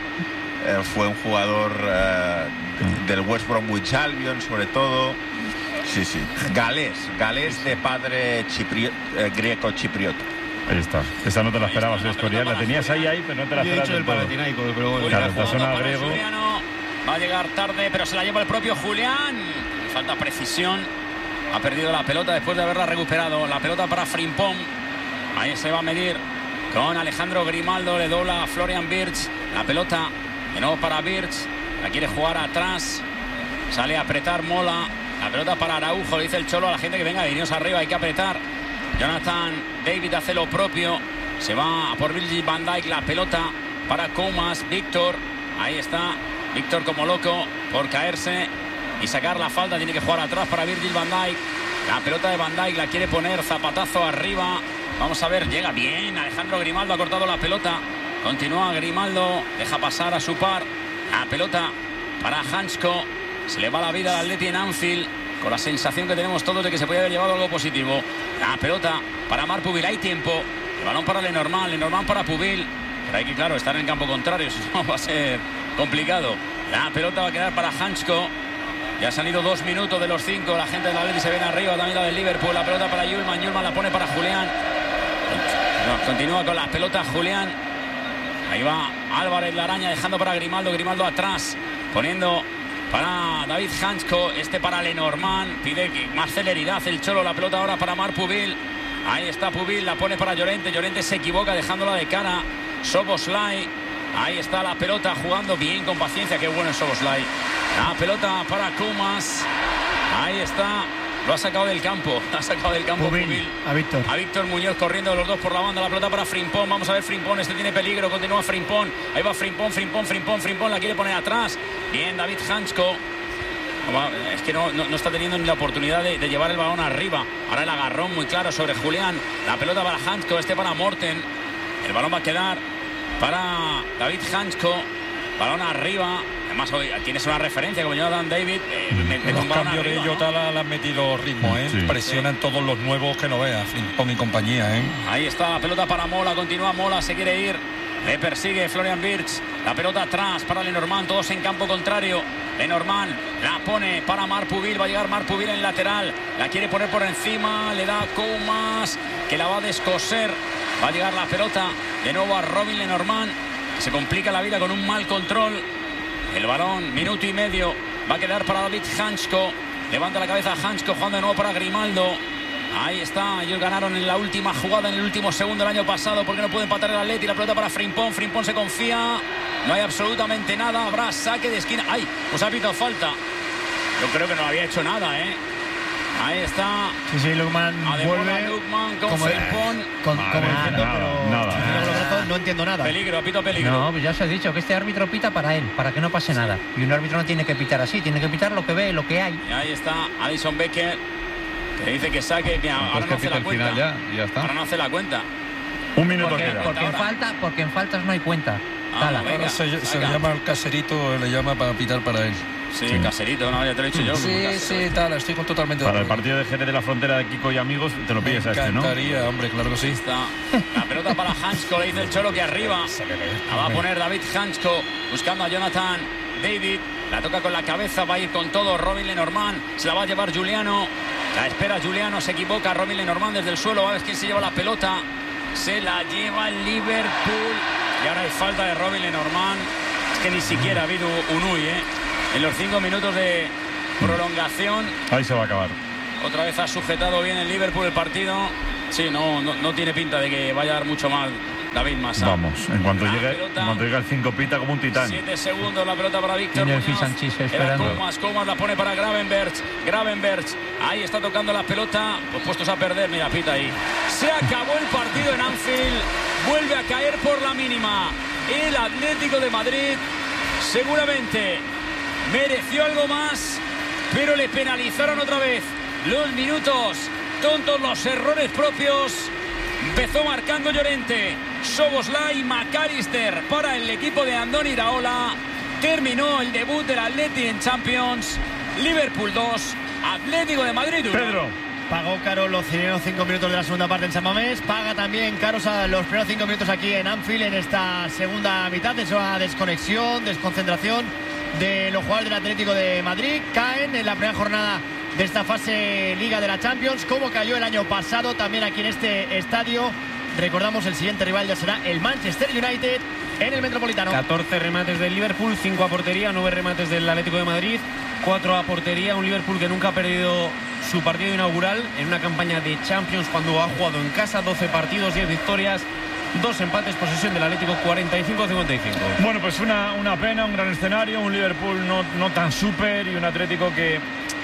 fue un jugador eh, del West Bromwich Albion, sobre todo. Sí, sí. Galés, galés de padre chipri eh, greco-chipriota. Ahí está. Esa no te la esperabas, Escorial. La tenías ahí, ahí, pero no te la esperabas. Yo he dicho del Panathinaikos, pero bueno. Claro, te suena griego. Juliano va a llegar tarde, pero se la lleva el propio Julián. Falta precisión. Ha perdido la pelota después de haberla recuperado. La pelota para Frimpong. Ahí se va a medir con Alejandro Grimaldo. Le dobla a Florian Wirtz. La pelota de nuevo para Wirtz. La quiere jugar atrás. Sale a apretar Mola. La pelota para Araujo, le dice el Cholo a la gente que venga, venidos arriba, hay que apretar. Jonathan David hace lo propio. Se va a por Virgil van Dijk, la pelota para Koumas, Víctor. Ahí está, Víctor como loco por caerse y sacar la falta. Tiene que jugar atrás para Virgil van Dijk. La pelota de Van Dijk la quiere poner, zapatazo arriba. Vamos a ver, llega bien. Alejandro Grimaldo ha cortado la pelota. Continúa Grimaldo, deja pasar a su par. La pelota para Hansko. Se le va la vida al Atleti en Anfield, con la sensación que tenemos todos de que se podía haber llevado algo positivo. La pelota para Marc Pubil, hay tiempo. El balón para Lenormand, Lenormand para Pubil. Pero hay que, claro, estar en el campo contrario, si no va a ser complicado. La pelota va a quedar para Hansko. Ya han salido dos minutos de los cinco. La gente del Atleti se ven arriba, también la del Liverpool. La pelota para Yulman, Yulman la pone para Julián. No, continúa con la pelota Julián. Ahí va Álvarez, la araña, dejando para Grimaldo. Grimaldo atrás, poniendo para David Hansko, este para Lenormand, pide más celeridad el Cholo, la pelota ahora para Marc Pubil. Ahí está Pubil, la pone para Llorente, Llorente se equivoca dejándola de cara. Szoboszlai, ahí está la pelota jugando bien con paciencia, qué bueno es Szoboszlai. La pelota para Koumas, ahí está, lo ha sacado del campo, ha sacado del campo Pubil, Pubil. A Víctor. A Víctor Muñoz corriendo los dos por la banda, la pelota para Frimpong, vamos a ver Frimpong, este tiene peligro, continúa Frimpong, ahí va Frimpong, Frimpong, Frimpong, Frimpong, la quiere poner atrás, bien David Hansko, es que no, no, no está teniendo ni la oportunidad de, de llevar el balón arriba, ahora el agarrón muy claro sobre Julián, la pelota para Hansko, este para Morten, el balón va a quedar para David Hansko, balón arriba. Además, hoy tienes una referencia como Jonathan David. Eh, me, me los cambios de Jota ¿no? le han metido ritmo, ¿eh? Sí. Presionan sí. todos los nuevos que no veas, Frimpong y compañía, ¿eh? Ahí está la pelota para Mola, continúa Mola, se quiere ir. Le persigue Florian Wirtz. La pelota atrás para Lenormand, todos en campo contrario. Lenormand la pone para Marc Pubil, va a llegar Marc Pubil en lateral. La quiere poner por encima, le da a Koumas, que la va a descoser. Va a llegar la pelota de nuevo a Robin Lenormand, que se complica la vida con un mal control. El balón, minuto y medio, va a quedar para David Hansko. Levanta la cabeza Hansko, jugando de nuevo para Grimaldo. Ahí está, ellos ganaron en la última jugada, en el último segundo del año pasado, porque no puede empatar el Atleti. La pelota para Frimpong, Frimpong se confía, no hay absolutamente nada, habrá saque de esquina. ¡Ay! Pues ha pitado falta. Yo creo que no había hecho nada, ¿eh? Ahí está. Sí, sí, Lukman vuelve. Lukman con Frimpong. Con, con, con nada, ejemplo, nada, pero nada. No entiendo nada. Peligro, apito peligro. No, pues ya os he dicho que este árbitro pita para él, para que no pase nada. Y un árbitro no tiene que pitar así, tiene que pitar lo que ve, lo que hay. Y ahí está Alisson Becker, que dice que saque. Mira, no, ahora pues no hace la cuenta. Ya, ya está. Ahora no hace la cuenta. Un minuto porque, queda. Porque en, falta, porque en faltas no hay cuenta. Tala. venga, Ahora se, se le venga. llama al caserito, le llama para pitar para él. Sí, Caserito, no, ya te lo he dicho yo. Sí, sí, tal, estoy con totalmente de Para el acuerdo. partido de Jerez de la Frontera de Kiko y amigos, te lo Me pides a este, ¿no? encantaría, hombre, claro que sí. Está la pelota para Hansko, le dice el Cholo que arriba. La va a poner David Hansko, buscando a Jonathan David. La toca con la cabeza, va a ir con todo Robin Lenormand. Se la va a llevar Juliano. La espera Juliano, se equivoca Robin Lenormand desde el suelo. A ver quién se lleva la pelota. Se la lleva el Liverpool. Y ahora hay falta de Robin Lenormand. Es que ni siquiera ha habido un U I, ¿eh? En los cinco minutos de prolongación. Ahí se va a acabar. Otra vez ha sujetado bien el Liverpool el partido. Sí, no, no, no tiene pinta de que vaya a dar mucho mal David Massa. Vamos, en cuanto La llegue, pelota. en cuanto llegue al cinco pita como un titán. Siete segundos la pelota para Víctor Tiene el Muñoz. fish and cheese Era esperando. Comas, Comas la pone para Gravenberch. Gravenberch, ahí está tocando la pelota. Pues puestos a perder, mira, pita ahí. Se acabó el partido en Anfield. Vuelve a caer por la mínima el Atlético de Madrid. Seguramente mereció algo más, pero le penalizaron otra vez los minutos tontos, los errores propios. Empezó marcando Llorente, Szoboszlai, McAllister para el equipo de Andoni Iraola. Terminó el debut del Atleti en Champions. Liverpool dos, Atlético de Madrid uno. Pedro. Pagó caro los primeros cinco minutos de la segunda parte en San Mamés. Paga también caros a los primeros cinco minutos aquí en Anfield en esta segunda mitad. De esa desconexión, desconcentración de los jugadores del Atlético de Madrid. Caen en la primera jornada de esta fase Liga de la Champions, como cayó el año pasado también aquí en este estadio. Recordamos, el siguiente rival ya será el Manchester United en el Metropolitano. catorce remates del Liverpool, cinco a portería, nueve remates del Atlético de Madrid, cuatro a portería. Un Liverpool que nunca ha perdido su partido inaugural en una campaña de Champions cuando ha jugado en casa. doce partidos, diez victorias, dos empates, posesión del Atlético cuarenta y cinco a cincuenta y cinco. Bueno, pues una, una pena, un gran escenario, un Liverpool no, no tan súper y un Atlético que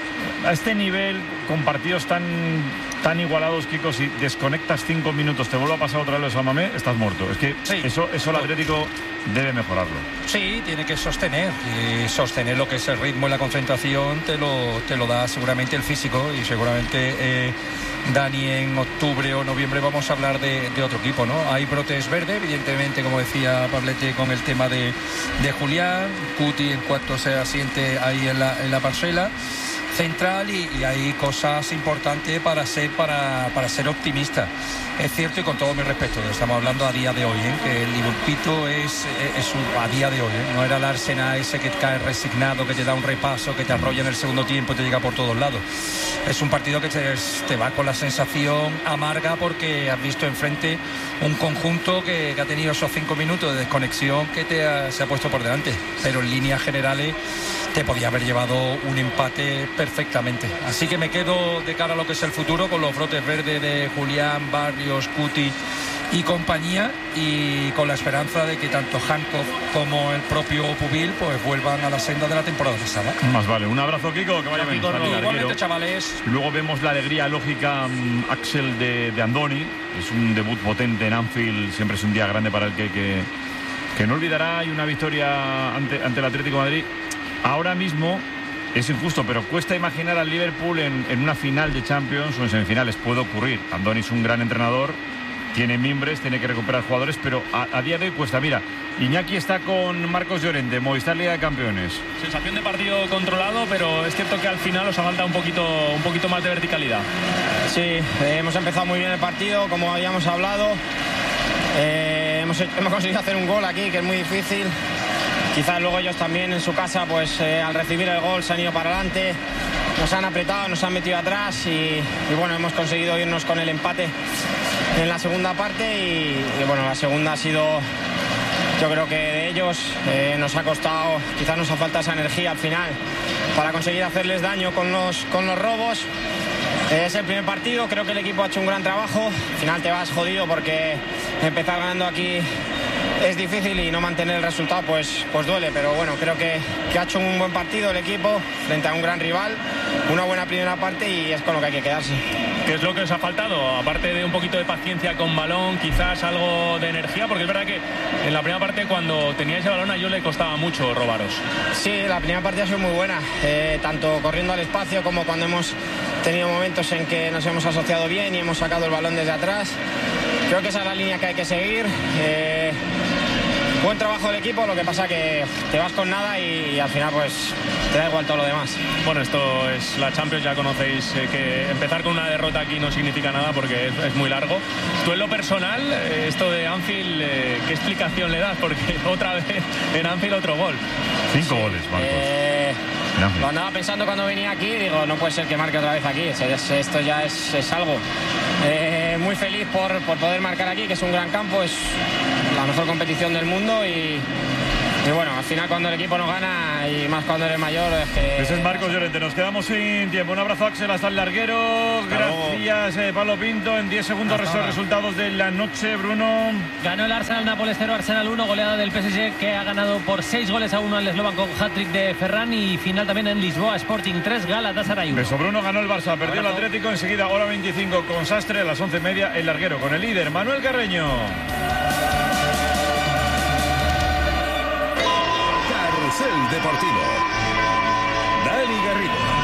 a este nivel, con partidos tan, tan igualados, Kiko, si desconectas cinco minutos, te vuelve a pasar otra vez lo de San Mamés, estás muerto. Es que Sí. eso, eso el Atlético debe mejorarlo. Sí, tiene que sostener. Y sostener lo que es el ritmo y la concentración te lo, te lo da seguramente el físico. Y seguramente eh, Dani en octubre o noviembre vamos a hablar de, de otro equipo, ¿no? Hay brotes verdes, evidentemente, como decía Pablete, con el tema de, de Julián, Cuti en cuanto se asiente ahí en la, en la parcela central, y, y hay cosas importantes para ser para, para ser optimista. Es cierto, y con todo mi respeto, estamos hablando a día de hoy, ¿eh? Que el Liverpool es, es un, a día de hoy, ¿eh? No era el Arsenal ese que cae resignado, que te da un repaso, que te arrolla en el segundo tiempo y te llega por todos lados. Es un partido que te, te va con la sensación amarga porque has visto enfrente un conjunto que, que ha tenido esos cinco minutos de desconexión que te ha, se ha puesto por delante, pero en líneas generales te podía haber llevado un empate perfectamente. Así que me quedo de cara a lo que es el futuro con los brotes verdes de Julián, Barrios, Cuti y compañía, y con la esperanza de que tanto Hancock como el propio Pubil pues vuelvan a la senda de la temporada pasada. Más vale. Un abrazo, Kiko, que vaya bien. Kiko, Dani no. Larguero. Igualmente, chavales. Y luego vemos la alegría lógica, um, Axel, de, de Andoni. Es un debut potente en Anfield, siempre es un día grande para el que, que, que no olvidará. Y una victoria ante, ante el Atlético de Madrid. Ahora mismo es injusto, pero cuesta imaginar al Liverpool en, en una final de Champions o en semifinales. Puede ocurrir. Andoni es un gran entrenador, tiene mimbres, tiene que recuperar jugadores, pero a, a día de hoy cuesta. Mira, Iñaki está con Marcos Llorente, Movistar Liga de Campeones. Sensación de partido controlado, pero es cierto que al final os ha faltado un poquito, un poquito más de verticalidad. Sí, eh, hemos empezado muy bien el partido, como habíamos hablado. Eh, hemos, hemos conseguido hacer un gol aquí, que es muy difícil. Quizás luego ellos también en su casa, pues eh, al recibir el gol se han ido para adelante, nos han apretado, nos han metido atrás y, y bueno, hemos conseguido irnos con el empate en la segunda parte y, y bueno, la segunda ha sido, yo creo que de ellos, eh, nos ha costado, quizás nos ha faltado esa energía al final para conseguir hacerles daño con los, con los robos. Eh, es el primer partido, creo que el equipo ha hecho un gran trabajo, al final te vas jodido porque empezar ganando aquí es difícil y no mantener el resultado pues, pues duele, pero bueno, creo que, que ha hecho un buen partido el equipo frente a un gran rival, una buena primera parte y es con lo que hay que quedarse. ¿Qué es lo que os ha faltado? Aparte de un poquito de paciencia con balón, quizás algo de energía, porque es verdad que en la primera parte cuando teníais el balón a yo le costaba mucho robaros. Sí, la primera parte ha sido muy buena, eh, tanto corriendo al espacio como cuando hemos tenido momentos en que nos hemos asociado bien y hemos sacado el balón desde atrás. Creo que esa es la línea que hay que seguir. Eh, buen trabajo del equipo, lo que pasa que te vas con nada y, y al final pues te da igual todo lo demás. Bueno, esto es la Champions, ya conocéis eh, que empezar con una derrota aquí no significa nada porque es, es muy largo. Tú en lo personal, eh, esto de Anfield, eh, ¿qué explicación le das? Porque otra vez en Anfield otro gol. Cinco sí, goles, Marcos. Eh, lo andaba pensando cuando venía aquí, digo, no puede ser que marque otra vez aquí, esto ya es, es algo. Eh, muy feliz por, por poder marcar aquí, que es un gran campo, es la mejor competición del mundo y, y bueno, al final cuando el equipo no gana y más cuando eres mayor es que... Ese es Marcos Llorente, nos quedamos sin tiempo. Un abrazo, Axel, hasta el larguero. Gracias, eh, Pablo Pinto. En diez segundos los resultados de la noche, Bruno. Ganó el Arsenal, Nápoles cero, Arsenal uno, goleada del P S G que ha ganado por seis goles a uno al Slovan con hat-trick de Ferran y final también en Lisboa, Sporting tres, Galatasaray uno. Beso, Bruno, ganó el Barça, perdió el Atlético, enseguida hora veinticinco con Sastre, a las once y media el larguero con el líder Manuel Carreño. Carrusel Deportivo. Dani Garrido.